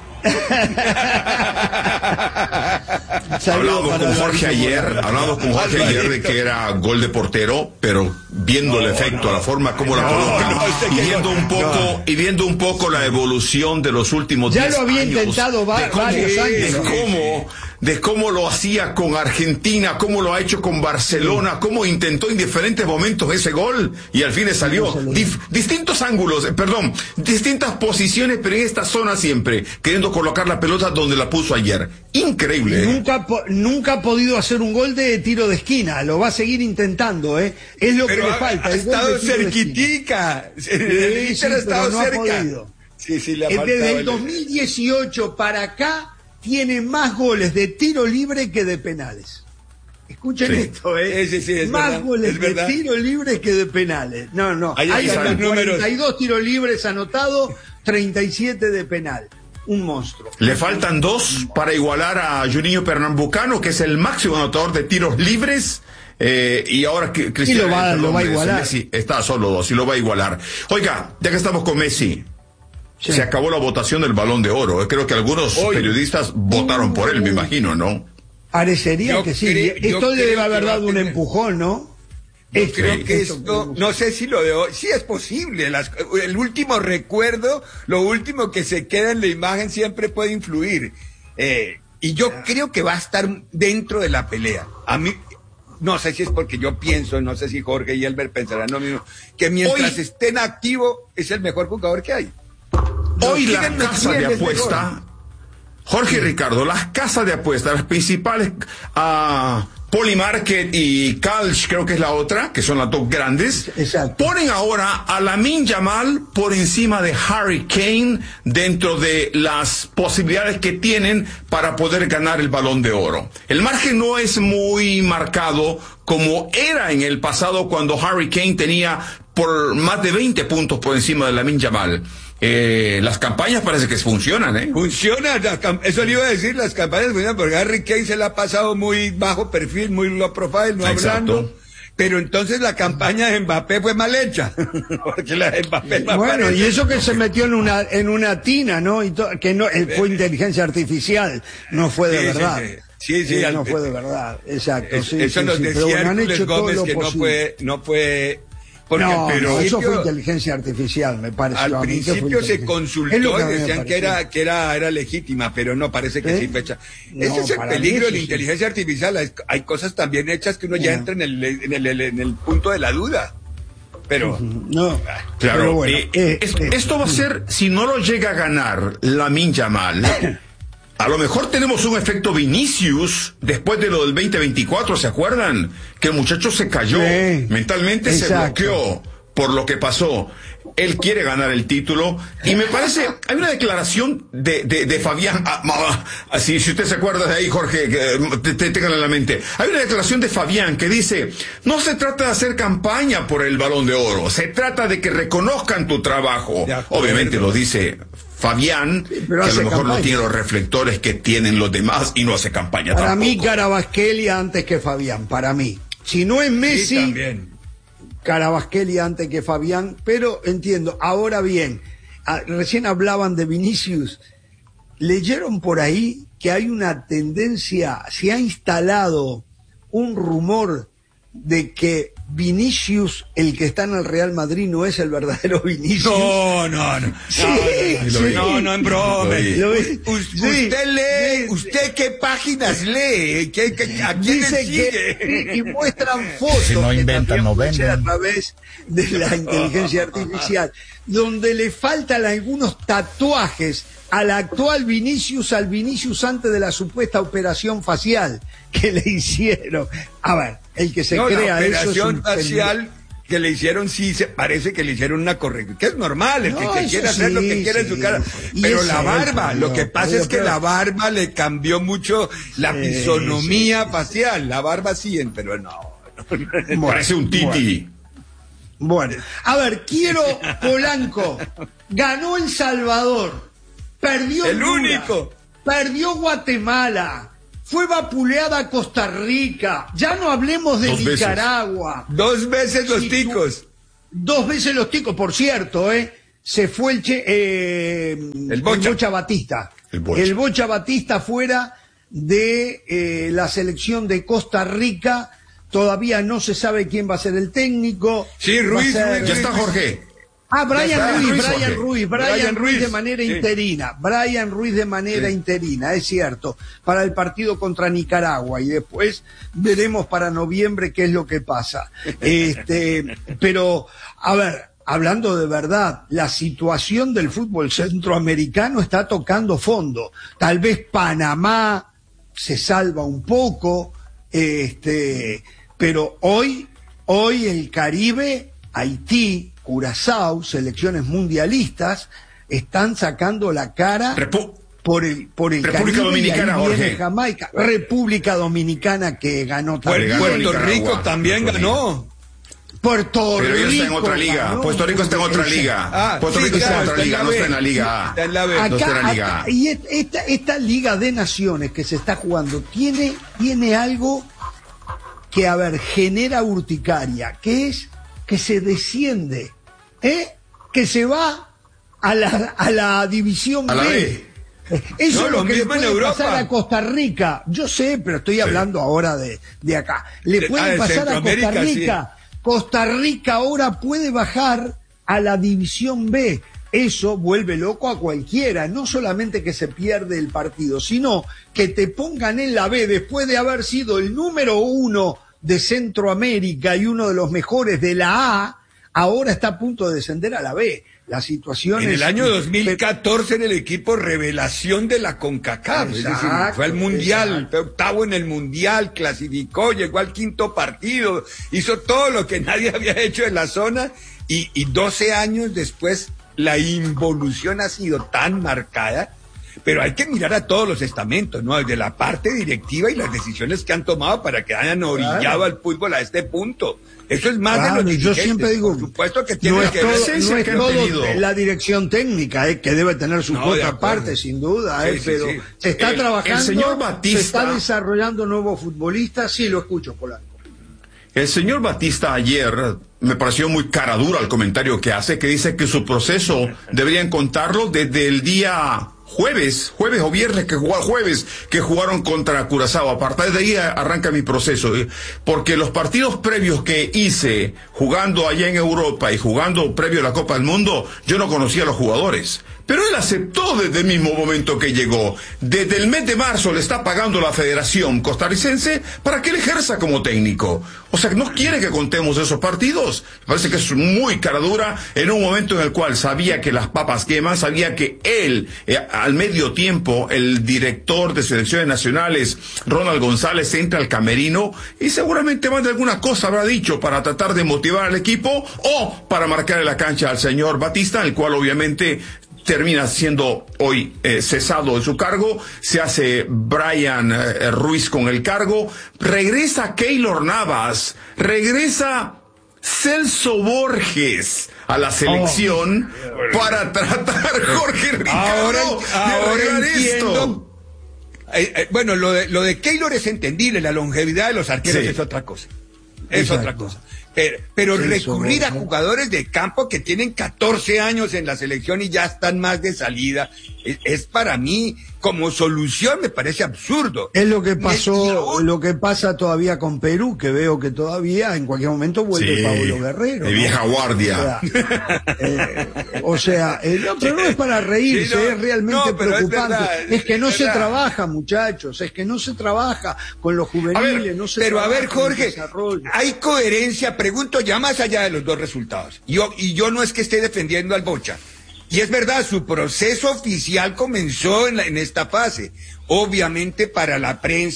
Hablamos con Jorge ayer, hablamos con Jorge ayer de que era gol de portero, pero viendo el efecto, la forma como la colocan, y viendo un poco, y viendo un poco la evolución de los últimos Ya diez lo había años, intentado va- de cómo, varios años. de cómo, de cómo lo hacía con Argentina, cómo lo ha hecho con Barcelona, cómo intentó en diferentes momentos ese gol y al fin le salió. Dif- distintos ángulos, eh, perdón, distintas posiciones, pero en esta zona siempre, queriendo colocar la pelota donde la puso ayer. Increíble. ¿eh? Nunca, po- nunca ha podido hacer un gol de tiro de esquina, lo va a seguir intentando, ¿eh? Es lo Pero que le ha, falta. ha el gol de estado tiro de cerquitica. esquina. El Sí, sí, Inter ha estado pero no ha cerca. podido. Sí, sí, le ha Eh, faltado Desde el el- dos mil dieciocho para acá tiene más goles de tiro libre que de penales. Escuchen Sí. esto, ¿eh? Sí, sí, sí, es más verdad, goles es de verdad. tiro libre que de penales. No, no. Ahí Hay están los números. cuarenta y dos tiros libres anotados, treinta y siete de penal. Un monstruo. Le faltan dos para igualar a Juninho Pernambucano, que es el máximo anotador de tiros libres. Eh, y ahora que Cristiano Y lo va- perdón, lo va a Messi, igualar. Messi está solo dos y lo va a igualar. Oiga, ya que estamos con Messi, Sí. se acabó la votación del Balón de Oro. Eh, Creo que algunos Hoy. periodistas votaron por él, me imagino, ¿no? Parecería Yo que sí. creo- yo Esto debe creo haber que va a dado un tener- empujón, ¿no? Yo Esto- creo que esto- esto, no sé si lo de hoy, sí es posible, las- el último recuerdo, lo último que se queda en la imagen siempre puede influir. Eh, y yo creo que va a estar dentro de la pelea. A mí, no sé si es porque yo pienso, no sé si Jorge y Elber pensarán lo mismo, que mientras Hoy- esté en activo es el mejor jugador que hay. Hoy Lo la siguen casa de metiendo este apuesta, gol. Jorge y Ricardo, las casas de apuesta, las principales, ah, Polymarket y Calch, creo que es la otra, que son las dos grandes, Exacto. ponen ahora a Lamine Yamal por encima de Harry Kane dentro de las posibilidades que tienen para poder ganar el Balón de Oro. El margen no es muy marcado como era en el pasado cuando Harry Kane tenía por más de veinte puntos por encima de Lamine Yamal. Eh, las campañas parece que funcionan, ¿eh? Funciona, las cam- eso le iba a decir, las campañas funcionan, porque Harry Kane se la ha pasado muy bajo perfil, muy low profile, no Exacto. hablando. Pero entonces la campaña de Mbappé fue mal hecha. Porque la de Mbappé no Bueno, aparece. y eso que se metió en una en una tina, ¿no? Y to- que no eh, fue inteligencia artificial, no fue de Sí, sí, verdad. sí. Sí, sí, Eh, al- no fue de verdad, exacto. Es- sí, eso sí, nos sí, pero decía bueno, han Hércules hecho todo Gómez lo que no posible. fue, no fue, porque no, al no, eso fue principio, inteligencia artificial, me pareció. al a mí que fue principio se inteligencia. consultó Es lo que y a mí me decían que pareció. era, que era, era legítima, pero no, parece que ¿Eh? sí fecha. No, Ese es el para mí peligro de eso la sí. inteligencia artificial. Hay, hay cosas también hechas que uno ya Ya. entra en el, en el, en el punto de la duda. Pero, No, Claro, pero bueno, eh, eh, es- eh, esto va a ser, si no lo llega a ganar Lamine Yamal, a lo mejor tenemos un efecto Vinicius después de lo del veinte veinticuatro, ¿se acuerdan? Que el muchacho se cayó, Sí, mentalmente se exacto. bloqueó por lo que pasó. Él quiere ganar el título y me parece, hay una declaración de, de, de Fabián, ah, ah, ah, si, si usted se acuerda de ahí, Jorge, que te, te tengan en la mente. Hay una declaración de Fabián que dice, no se trata de hacer campaña por el Balón de Oro, se trata de que reconozcan tu trabajo. Obviamente lo dice Fabián, pero que a hace lo mejor no campaña. tiene los reflectores que tienen los demás y no hace campaña para tampoco. mí Carabasquelia antes que Fabián, para mí. Si no es sí, Messi, también. Carabasquelia antes que Fabián, pero entiendo. Ahora bien, a- recién hablaban de Vinicius. ¿Leyeron por ahí que hay una tendencia, se ha instalado un rumor de que Vinicius, el que está en el Real Madrid, no es el verdadero Vinicius? No, no, no. Sí, no, no, sí. no, no, en broma. Lo vi. U- Sí. Usted lee, Sí. ¿usted qué páginas lee? ¿Qué, qué- ¿A quién le Dice sigue? que y muestran fotos Si no que inventan, también no puede ser venden. a través de la inteligencia artificial, donde le faltan algunos tatuajes al actual Vinicius, al Vinicius antes de la supuesta operación facial que le hicieron. A ver, el que se No, la crea eso es operación un facial que le hicieron, sí, se parece que le hicieron una corrección, que es normal, el No, que, que eso quiere hacer sí, lo que quiere sí. en su cara. Y Pero eso la barba, es, lo no, que pasa pero- es que pero- la barba le cambió mucho la Sí, fisonomía sí, sí. facial. La barba sí, pero no. Bueno, Parece un titi. Bueno, a ver, quiero Polanco. Ganó El Salvador. Perdió El Honduras, único. Perdió Guatemala. Fue vapuleada Costa Rica. Ya no hablemos de Dos veces. Nicaragua. Dos veces los Sí, ticos. tú- Dos veces los ticos, por cierto, ¿eh? Se fue el, che, eh, El Bocha. Batista. El Bocha. El Bocha Batista fuera de eh, la selección de Costa Rica. Todavía no se sabe quién va a ser el técnico. Sí, Va a Ruiz, ser- Ruiz, Ya está Jorge. Ah, Brian Ya está, Ruiz, Ruiz, Brian Jorge. Ruiz, Brian, Brian Ruiz de Ruiz, manera sí. interina, Brian Ruiz de manera Sí. interina, es cierto, para el partido contra Nicaragua y después veremos para noviembre qué es lo que pasa. Este, pero, a ver, hablando de verdad, la situación del fútbol centroamericano está tocando fondo. Tal vez Panamá se salva un poco, este, pero hoy, hoy el Caribe, Haití, Curazao, selecciones mundialistas, están sacando la cara Repu- por el, por el República Caribe, y ahí Dominicana, viene Jorge. Jamaica, República Dominicana que ganó también. ganó Puerto Nicaragua. Rico también Puerto ganó. Puerto Pero Rico. ellos están en otra liga. ganó. Puerto Rico está en otra Ese- liga. Ah, Puerto sí, Rico está en claro, otra está en liga, la no B. está en la liga. Está en la B. No está en Acá, la liga. acá- y et- esta, esta Liga de Naciones que se está jugando tiene, tiene algo que, a ver, genera urticaria, que es que se desciende, ¿eh? Que se va a la, a la división A la B. B. Eso No, es lo lo que le mismo en puede Europa. pasar a Costa Rica. Yo sé, pero estoy hablando ahora de, de acá. Le De- puede ah, de pasar a Costa Centroamérica, Rica. Costa Rica ahora puede bajar a la división B. Eso vuelve loco a cualquiera, no solamente que se pierde el partido, sino que te pongan en la B después de haber sido el número uno de Centroamérica y uno de los mejores de la A, ahora está a punto de descender a la B. La situación En es... el año dos mil catorce en el equipo revelación de la CONCACAF, es decir, Exacto, fue al Mundial, exacto. fue octavo en el Mundial, clasificó, llegó al quinto partido, hizo todo lo que nadie había hecho en la zona y, y doce años después la involución ha sido tan marcada, pero hay que mirar a todos los estamentos, ¿no? Desde la parte directiva y las decisiones que han tomado para que hayan orillado Claro. al fútbol a este punto. Eso es más Claro, de los yo dirigentes, siempre digo, por supuesto que tiene no es que todo, ver. no esencia es que han todo tenido. la dirección técnica, eh, que debe tener su No, de cuota acuerdo. aparte, sin duda, eh, Sí, sí, pero sí. se está El- trabajando, el señor se Batista- está desarrollando nuevos futbolistas, sí lo escucho, Polanco. El señor Batista ayer me pareció muy cara dura el comentario que hace, que dice que su proceso deberían contarlo desde el día jueves, jueves o viernes que jugaron, jueves que jugaron contra Curazao. A partir de ahí arranca mi proceso, ¿eh? Porque los partidos previos que hice jugando allá en Europa y jugando previo a la Copa del Mundo, yo no conocía a los jugadores. Pero él aceptó desde el mismo momento que llegó. Desde el mes de marzo le está pagando la Federación Costarricense para que él ejerza como técnico. O sea, no quiere que contemos esos partidos. Me parece que es muy cara dura en un momento en el cual sabía que las papas queman, sabía que él, eh, al medio tiempo, el director de selecciones nacionales, Ronald González, entra al camerino y seguramente más de alguna cosa habrá dicho para tratar de motivar al equipo o para marcarle la cancha al señor Batista, el cual obviamente termina siendo hoy eh, cesado de su cargo, se hace Brian eh, Ruiz con el cargo, regresa Keylor Navas, regresa Celso Borges a la selección Oh. para tratar, Jorge Ricardo, Ahora, de ahora arreglar entiendo. esto. Eh, eh, bueno, lo de, lo de Keylor es entendible, la longevidad de los arqueros Sí. es otra cosa. Es Exacto. otra cosa. Pero, pero Celso recurrir a Borges. jugadores de campo que tienen catorce años en la selección y ya están más de salida, es, es para mí, como solución, me parece absurdo. Es lo que Y- y pasó, aún- lo que pasa todavía con Perú, que veo que todavía en cualquier momento vuelve Sí, Pablo Guerrero. de ¿no? vieja guardia. O sea, eh, o sea, eh, no, pero no es para reírse, Sí, no, es realmente no, pero es preocupante. verdad, Es, que no es se verdad. trabaja, muchachos, es que no se trabaja con los juveniles, A ver, no se pero a trabaja ver, con el Jorge, desarrollo. hay coherencia, pregunto ya más allá de los dos resultados. Yo, y yo no es que esté defendiendo al Bocha. Y es verdad, su proceso oficial comenzó en, la- en esta fase. Obviamente para la prensa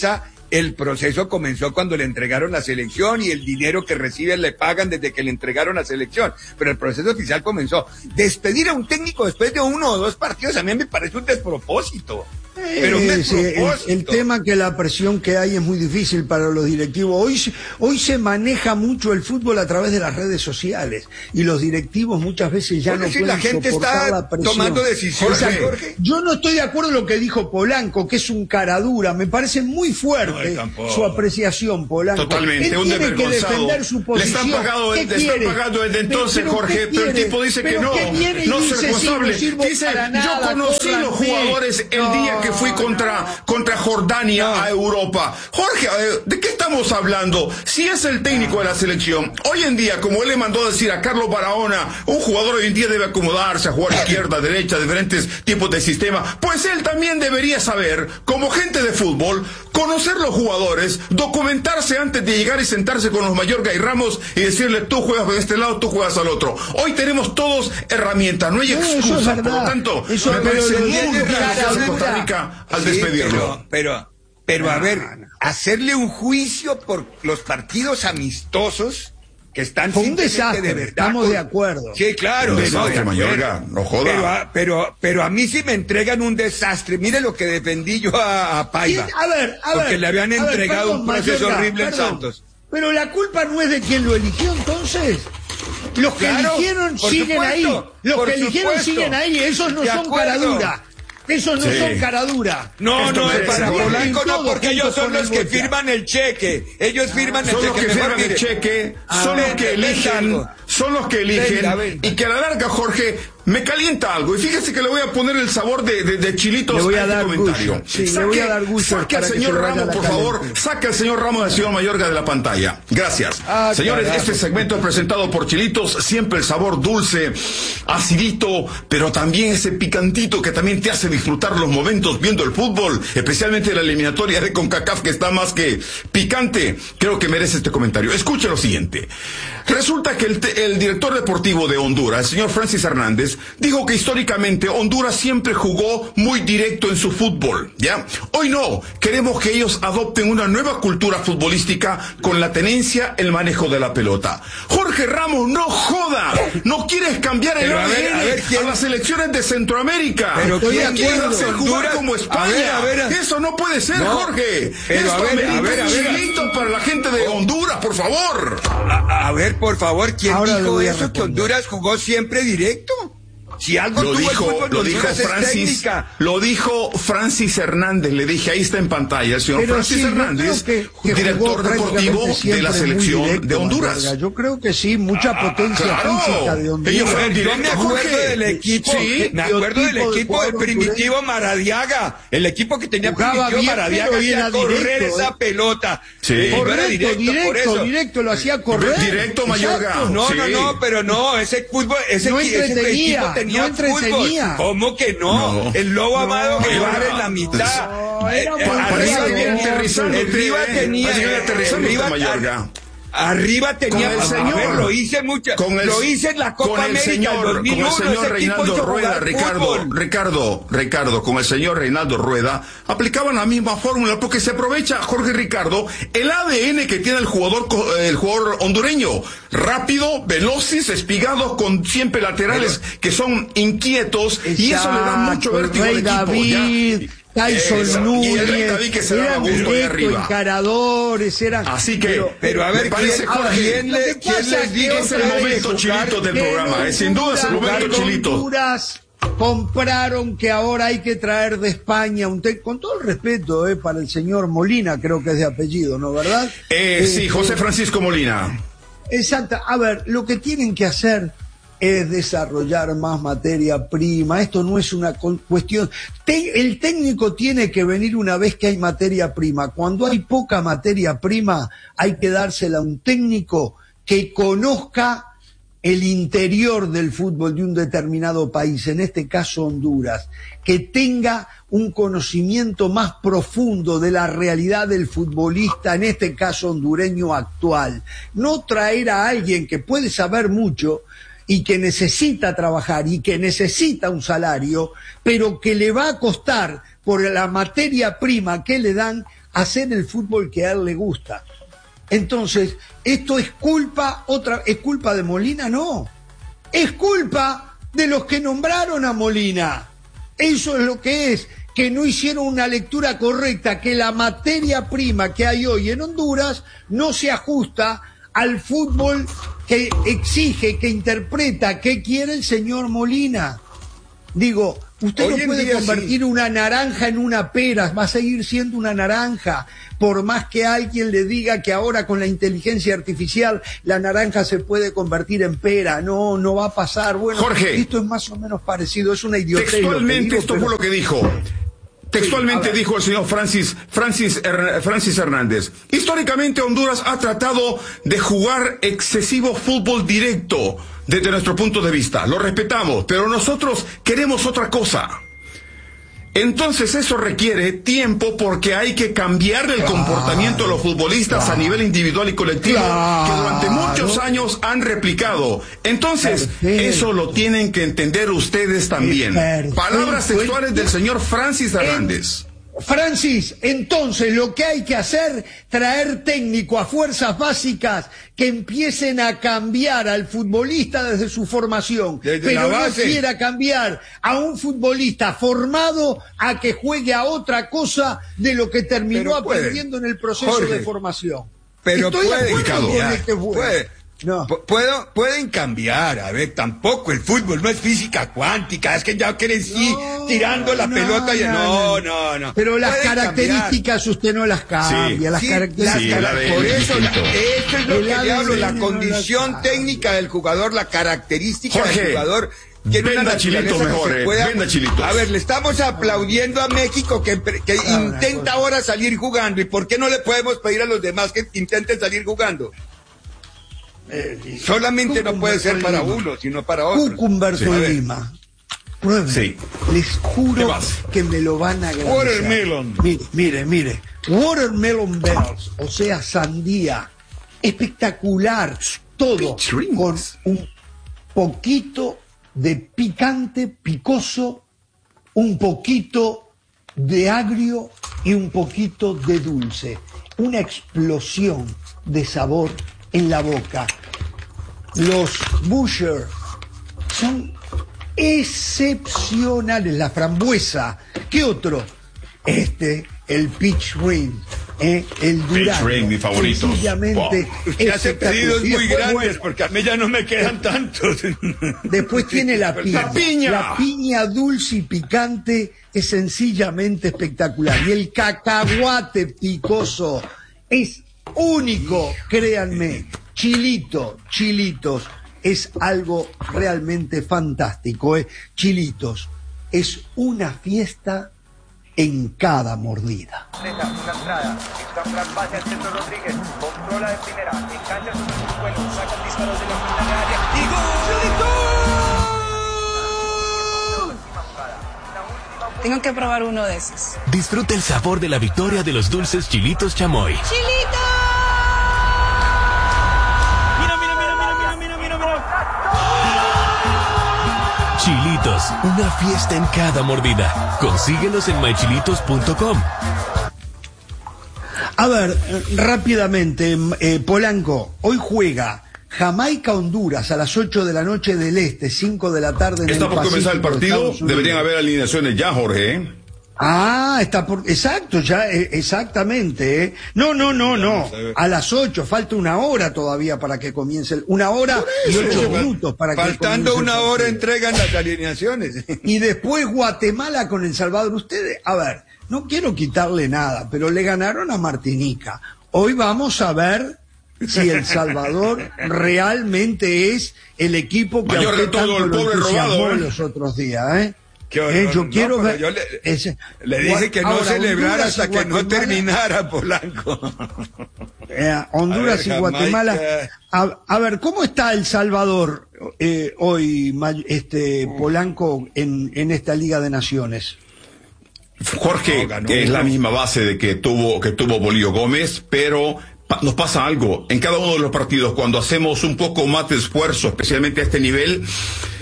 El proceso comenzó cuando le entregaron la selección y el dinero que recibe le pagan desde que le entregaron la selección. Pero el proceso oficial comenzó. Despedir a un técnico después de uno o dos partidos a mí me parece un despropósito. Pero un Eh, sí, el, despropósito. el tema que la presión que hay es muy difícil para los directivos. Hoy, se- hoy se maneja mucho el fútbol a través de las redes sociales y los directivos muchas veces ya Porque no si pueden la gente soportar está la presión. tomando decisiones, Exacto. Jorge. Yo no estoy de acuerdo en lo que dijo Polanco, que es un caradura. Me parece muy fuerte tampoco. su apreciación, Polanco. Totalmente, Él un tiene que desvergonzado. defender su Le posición. están pagando, ¿Qué le están quiere? pagando desde Pero- entonces, pero Jorge, ¿qué pero el quiere? tipo dice que ¿Pero no, qué viene y no es dice, sí, responsable. no sirvo Dice, para yo nada, conocí los córranme. jugadores el No, día que fui contra, contra Jordania a Europa. Jorge, eh, ¿de qué estamos hablando? Si es el técnico de la selección, hoy en día, como él le mandó a decir a Carlos Barahona, un jugador hoy en día debe acomodarse a jugar izquierda, derecha, diferentes tipos de sistema, pues él también debería saber, como gente de fútbol, conocer los jugadores, documentarse antes de llegar y sentarse con los Mayorga y Ramos y decirle, tú juegas de este lado, tú juegas al otro. Hoy tenemos todos herramientas, no hay No, eso es excusa, por verdad. lo tanto, Eso- me pero parece lo muy tiene grave cara de dura. Costa Rica al Sí, despedirlo. Pero, pero, pero a ver, hacerle un juicio por los partidos amistosos que están Fue un simplemente desastre, de verdad. estamos con- de acuerdo. Sí, claro. Un no, desastre, de acuerdo. Mayorga, no joda. Pero a, pero, pero a mí sí me entregan un desastre. Mire lo que defendí yo a, a Paiva. A ver, a ver. Porque le habían a ver, entregado perdón, un proceso Mayorga, horrible en perdón. Santos. Pero la culpa no es de quien lo eligió entonces. Los que Claro, eligieron por siguen supuesto, ahí. Los por que eligieron supuesto. siguen ahí. Esos no De son acuerdo. caradura. Esos no Sí. son caradura. No, Esto no, merece para Jorge. Polanco no, Todo porque junto ellos son con los el que Bocha. firman el cheque. Ellos firman el Son los cheque. que Mejor firman el mire. cheque, Ah, son los venga, que venga eligen, algo. son los que eligen, Venga, venga. y que a la larga, Jorge, me calienta algo. Y fíjese que le voy a poner el sabor de, de, de chilitos Le voy a este dar comentario. gusto. Sí, le voy a dar gusto Saque al para que señor se le vaya Ramos, la por favor. calentura. Saque al señor Ramos del señor Mayorga de la pantalla. Gracias. Ah, Señores, carajo. este segmento es presentado por Chilitos. Siempre el sabor dulce, acidito, pero también ese picantito que también te hace disfrutar los momentos viendo el fútbol, especialmente la eliminatoria de CONCACAF, que está más que picante. Creo que merece este comentario. Escuche lo siguiente. Resulta que el, te- el director deportivo de Honduras, el señor Francis Hernández, dijo que históricamente Honduras siempre jugó muy directo en su fútbol, ¿ya? Hoy no, queremos que ellos adopten una nueva cultura futbolística con la tenencia, el manejo de la pelota. Jorge Ramos, no joda, no quieres cambiar el Pero a ver, A D N a ver, ¿quién- a las selecciones de Centroamérica. Pero Estoy ¿quién de acuerdo, dice hacer jugar Honduras? como A España. ver, a ver. Eso no puede ser, No, Jorge. pero Esto a ver, amerita a ver, a un ver. chilito para la gente de Honduras, por favor. A, a ver, por favor, ¿quién Ahora le dijo voy a eso? Que responder. Honduras jugó siempre directo. Si algo Lo tuvo el dijo, fútbol de lo dijo Honduras es Francis, técnica. lo dijo Francis Hernández, le dije, ahí está en pantalla, el señor Pero Francis sí, yo Hernández, creo que- que director jugó deportivo prácticamente de la siempre muy selección directo, de Honduras. Mayorga. Yo creo que sí, mucha potencia claro. física de Ellos Honduras. fueron Yo me directo, acuerdo Jorge. del equipo, Sí, me acuerdo del biotipo de equipo de jugador Primitivo Maradiaga, el equipo que tenía Jugaba Primitivo bien, Maradiaga pero hacía era correr directo, esa ¿eh? pelota. Sí. Y no era Correcto, directo, por directo, eso. directo, lo hacía correr. Directo, Mayorga. Exacto. No, no, Sí. no, pero no, ese fútbol, ese, No equi- ese entretenía, equipo tenía no entretenía. fútbol. ¿Cómo que no? No. El Lobo Amado No, Guevara no. en la mitad. No, Eh, era eh, muy arriba Parece que tenía- aterrizando usted, arriba ¿eh? tenía, Parece que aterrizando arriba, usted, Mayorga. arriba tenía, Con el a señor. ver, lo hice mucho, Con el- lo hice en la Copa con el América señor, en dos mil uno, con el señor ese equipo Reinaldo hizo Rueda, jugar Ricardo, fútbol. Ricardo, Ricardo, con el señor Reinaldo Rueda, aplicaban la misma fórmula porque se aprovecha, Jorge Ricardo, el A D N que tiene el jugador, co- el jugador hondureño, rápido, veloces, espigados, con siempre laterales que son inquietos, y eso le da mucho Exacto, el vértigo al Rey equipo. David, ¿ya? Tyson Eso, y el Rey Núñez, David que se daba eran gusto ahí directo, arriba. encaradores, eran... Así que, Pero- Pero a ver, me parece, ¿quién, Jorge, ¿quién, Lo que le, quién pasa les es que dijo es el que deben momento jugar? chilito del que programa, eh, sin duda es el Honduras- momento que chilito. Honduras compraron que ahora hay que traer de España un té, con todo el respeto eh, para el señor Molina, creo que es de apellido, ¿no? ¿Verdad? Eh, sí, Eh, José eh, Francisco Molina. Exacto. A ver, lo que tienen que hacer es desarrollar más materia prima. Esto no es una con- cuestión. Te- el técnico tiene que venir una vez que hay materia prima. Cuando hay poca materia prima, hay que dársela a un técnico que conozca el interior del fútbol de un determinado país, en este caso Honduras, que tenga un conocimiento más profundo de la realidad del futbolista, en este caso hondureño actual. No traer a alguien que puede saber mucho y que necesita trabajar y que necesita un salario, pero que le va a costar por la materia prima que le dan hacer el fútbol que a él le gusta. Entonces, ¿esto es culpa, otra, es culpa de Molina? No. Es culpa de los que nombraron a Molina. Eso es lo que es, que no hicieron una lectura correcta, que la materia prima que hay hoy en Honduras no se ajusta al fútbol que exige, que interpreta, que quiere el señor Molina. Digo, usted Hoy no en puede día, convertir sí. una naranja en una pera, va a seguir siendo una naranja, por más que alguien le diga que ahora con la inteligencia artificial la naranja se puede convertir en pera. No, no va a pasar. Bueno, Jorge, esto es más o menos parecido, es una idiotez. Textualmente lo que digo, esto pero... fue lo que dijo. Textualmente Sí, dijo el señor Francis, Francis, Her- Francis Hernández. Históricamente Honduras ha tratado de jugar excesivo fútbol directo desde nuestro punto de vista. Lo respetamos, pero nosotros queremos otra cosa. Entonces eso requiere tiempo porque hay que cambiar el comportamiento de los futbolistas claro, a nivel individual y colectivo claro, que durante muchos años han replicado. Entonces perfecto, eso lo tienen que entender ustedes también. Perfecto. Palabras textuales del señor Francis Hernández. Francis, entonces lo que hay que hacer, traer técnico a fuerzas básicas que empiecen a cambiar al futbolista desde su formación, desde pero la no base. quiera cambiar a un futbolista formado a que juegue a otra cosa de lo que terminó Pero puede. aprendiendo en el proceso Jorge, de formación. Pero Estoy de puede acuerdo con cambiar, este bueno. puede. No. Pu- Puedo, pueden cambiar, a ver, tampoco el fútbol no es física cuántica, es que ya crecí No, tirando la no, pelota y no, no, no. no, no. Pero las Pueden características usted no las cambia, Sí, las Sí, características. sí, el A D N por es eso, la- distinto. eso es lo El que le hablo, la A D N no condición la- técnica del jugador, la característica Jorge, del jugador. Tiene venda una chilitos naturaleza que mejor, se eh, pueda- venda chilitos. A ver, le estamos aplaudiendo a México que, que Ah, intenta ahora salir jugando. ¿Y por qué no le podemos pedir a los demás que intenten salir jugando? Eh, Solamente no puede ser para Lima. uno, sino para otro. Cucumberto Sí. A ver. Lima. Prueben. Sí. Les ¿Qué juro más? que me lo van a agradecer. Watermelon. Mire, mire, mire. Watermelon Bells, o sea, sandía. Espectacular. Todo Peach rings. con un poquito de picante, picoso, un poquito de agrio y un poquito de dulce. Una explosión de sabor en la boca. Los Busher son excepcionales. La frambuesa. ¿Qué otro? Este, el Peach Ring. ¿eh? El durazno. Ring, mi favorito. Sencillamente Wow. Usted hace espectacular. pedidos Y muy después, grandes bueno, porque a mí ya no me quedan tantos. Después tiene la piña. La piña. La piña dulce y picante es sencillamente espectacular. Y el cacahuate picoso es único, créanme. Chilito, chilitos, es algo realmente fantástico. ¿eh? Chilitos, es una fiesta en cada mordida. Neta, una entrada, está un gran pase al centro Rodríguez, controla de primera, engancha sobre su vuelo, saca el disparo de la frente del área y gol. Tengo que probar uno de esos. Disfruta el sabor de la victoria de los dulces Chilitos Chamoy. ¡Chilito! Mira, mira, mira, mira, mira, mira, mira. Chilitos, una fiesta en cada mordida. Consíguelos en my chilitos punto com. A ver, eh, rápidamente, eh, Polanco, hoy juega Jamaica-Honduras a las ocho de la noche del Este, cinco de la tarde en Está el por comenzar el Pacífico de partido. Estados Unidos. Deberían haber alineaciones ya, Jorge. ¿eh? Ah, está por... Exacto, ya, eh, exactamente. ¿eh? No, no, no, no. A las ocho, falta una hora todavía para que comience el... Una hora y ocho minutos para que Faltando comience el una hora partido. entregan las alineaciones. Y después Guatemala con El Salvador. Ustedes, a ver, no quiero quitarle nada, pero le ganaron a Martinica. Hoy vamos a ver si El Salvador realmente es el equipo que a Mayor usted de todo, tanto el lo pobre entusiasmó robado, ¿eh? los otros días, ¿eh? Qué horror, Eh, yo no, quiero pero ver... yo le, ese- le dije que no Ahora, celebrara Honduras hasta y que no Guatemala- terminara Polanco. Eh, Honduras A ver, y Guatemala. Jamaica. A, a ver, ¿cómo está El Salvador eh, hoy, May- este Polanco, en, en esta Liga de Naciones? Jorge, No, ganó que es uno. la misma base de que tuvo que tuvo Bolío Gómez, pero pa- nos pasa algo en cada uno de los partidos cuando hacemos un poco más de esfuerzo, especialmente a este nivel.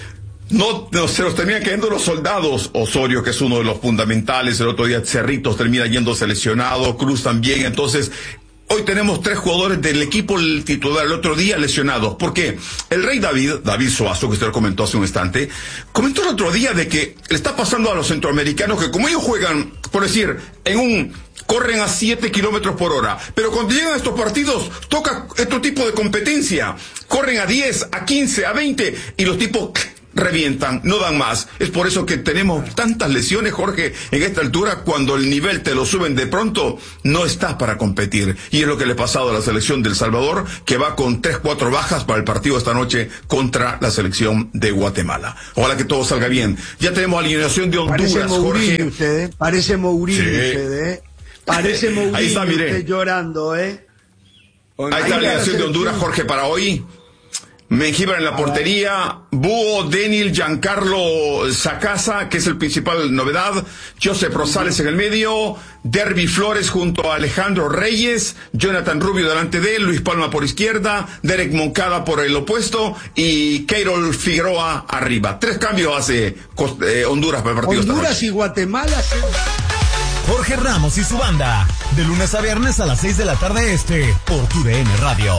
No, no, se los terminan cayendo los soldados. Osorio, que es uno de los fundamentales, el otro día Cerritos termina yéndose lesionado, Cruz también. Entonces, hoy tenemos tres jugadores del equipo titular el otro día lesionados. ¿Por qué? El Rey David, David Suazo, que usted lo comentó hace un instante, comentó el otro día de que le está pasando a los centroamericanos que como ellos juegan, por decir, en un... corren a siete kilómetros por hora, pero cuando llegan a estos partidos toca otro tipo de competencia, corren a diez, a quince, a veinte y los tipos revientan, no dan más. Es por eso que tenemos tantas lesiones, Jorge, en esta altura. Cuando el nivel te lo suben de pronto, no estás para competir, y es lo que le ha pasado a la selección de El Salvador, que va con tres, cuatro bajas para el partido esta noche contra la selección de Guatemala. Ojalá que todo salga bien. Ya tenemos alineación de Honduras. Parece Mourinho, Jorge. usted, ¿eh? Parece Mourinho, Sí. usted, ¿eh? Parece Mourinho, Ahí está, mire. usted llorando, ¿eh? Ahí está la alineación de Honduras, Jorge, para hoy. Mengíbar en la portería, Búho, Denil, Giancarlo Sacasa, que es el principal novedad, Joseph Rosales en el medio, Derby Flores junto a Alejandro Reyes, Jonathan Rubio delante de él, Luis Palma por izquierda, Derek Moncada por el opuesto y Keirol Figueroa arriba. Tres cambios hace eh, Honduras para el partido. Honduras y Guatemala. Se... Jorge Ramos y su banda, de lunes a viernes a las seis de la tarde este, por tu D N Radio.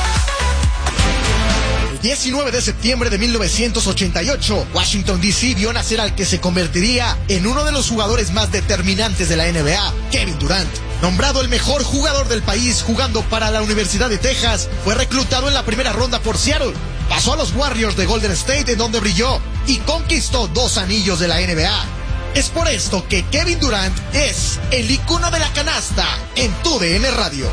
diecinueve de septiembre de mil novecientos ochenta y ocho, Washington D C vio nacer al que se convertiría en uno de los jugadores más determinantes de la N B A, Kevin Durant. Nombrado el mejor jugador del país jugando para la Universidad de Texas, fue reclutado en la primera ronda por Seattle. Pasó a los Warriors de Golden State, en donde brilló y conquistó dos anillos de la N B A. Es por esto que Kevin Durant es el icono de la canasta en tu D N Radio.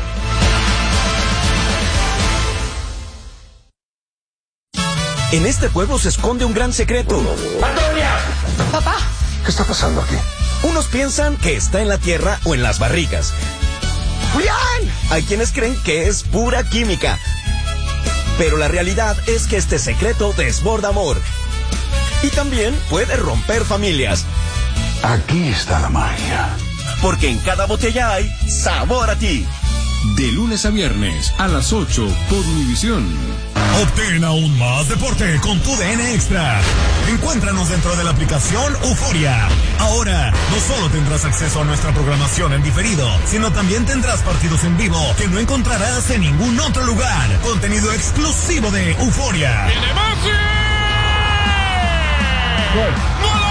En este pueblo se esconde un gran secreto. ¡Antonia! Papá. ¿Qué está pasando aquí? Unos piensan que está en la tierra o en las barrigas. ¡Julián! Hay quienes creen que es pura química. Pero la realidad es que este secreto desborda amor. Y también puede romper familias. Aquí está la magia. Porque en cada botella hay sabor a ti. De lunes a viernes a las ocho por Univisión. Obtén aún más deporte con tu D N Extra. Encuéntranos dentro de la aplicación Euforia. Ahora, no solo tendrás acceso a nuestra programación en diferido, sino también tendrás partidos en vivo que no encontrarás en ningún otro lugar. Contenido exclusivo de Euforia. ¡Viene Messi! ¡Gol!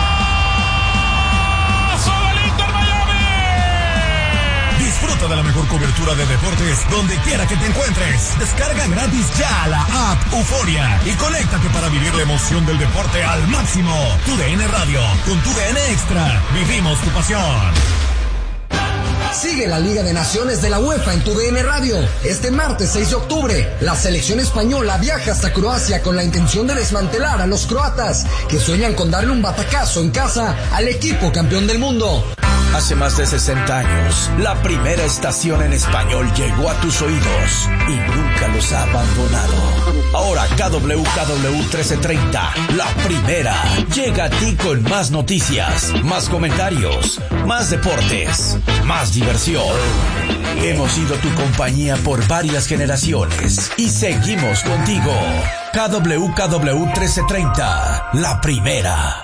Disfruta de la mejor cobertura de deportes donde quiera que te encuentres. Descarga gratis ya la app Euforia y conéctate para vivir la emoción del deporte al máximo. Tu D N Radio, con tu D N Extra, vivimos tu pasión. Sigue la Liga de Naciones de la UEFA en tu D N Radio. Este martes seis de octubre, la selección española viaja hasta Croacia con la intención de desmantelar a los croatas, que sueñan con darle un batacazo en casa al equipo campeón del mundo. Hace más de sesenta años, la primera estación en español llegó a tus oídos y nunca los ha abandonado. Ahora K W K W trece treinta, la primera, llega a ti con más noticias, más comentarios, más deportes, más diversión. Hemos sido tu compañía por varias generaciones y seguimos contigo. K W K W trece treinta, la primera.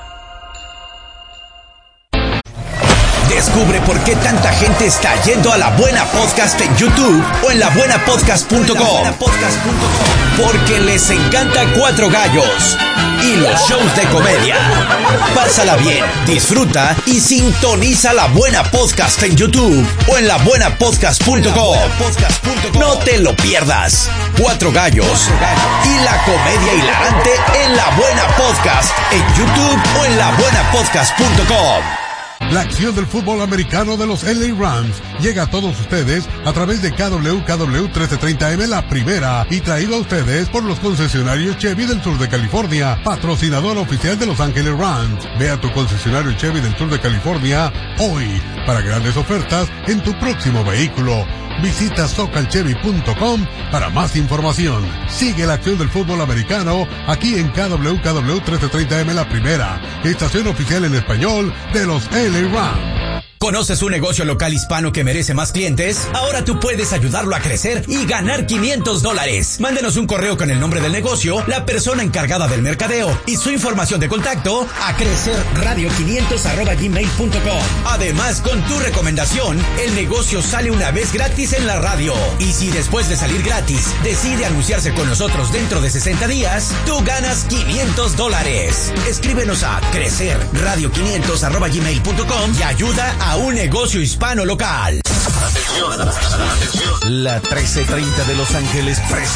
Descubre por qué tanta gente está yendo a La Buena Podcast en YouTube o en la buena podcast punto com. Porque les encanta Cuatro Gallos y los shows de comedia. Pásala bien, disfruta y sintoniza La Buena Podcast en YouTube o en la buena podcast punto com. No te lo pierdas. Cuatro Gallos y la comedia hilarante en La Buena Podcast en YouTube o en la buena podcast punto com. La acción del fútbol americano de los L A Rams llega a todos ustedes a través de K W K W trece treinta M, la primera, y traído a ustedes por los concesionarios Chevy del sur de California, patrocinador oficial de Los Ángeles Rams. Ve a tu concesionario Chevy del sur de California hoy para grandes ofertas en tu próximo vehículo. Visita socal chevy punto com para más información. Sigue la acción del fútbol americano aquí en K W K W trece treinta M, la primera, estación oficial en español de los L A Rams. ¿Conoces un negocio local hispano que merece más clientes? Ahora tú puedes ayudarlo a crecer y ganar quinientos dólares. Mándenos un correo con el nombre del negocio, la persona encargada del mercadeo y su información de contacto a crecerradio quinientos arroba gmail punto com. Además, con tu recomendación, el negocio sale una vez gratis en la radio. Y si después de salir gratis decide anunciarse con nosotros dentro de sesenta días, tú ganas quinientos dólares. Escríbenos a crecerradio quinientos arroba gmail punto com y ayuda a un negocio hispano local. Atención, atención. La trece treinta de Los Ángeles presenta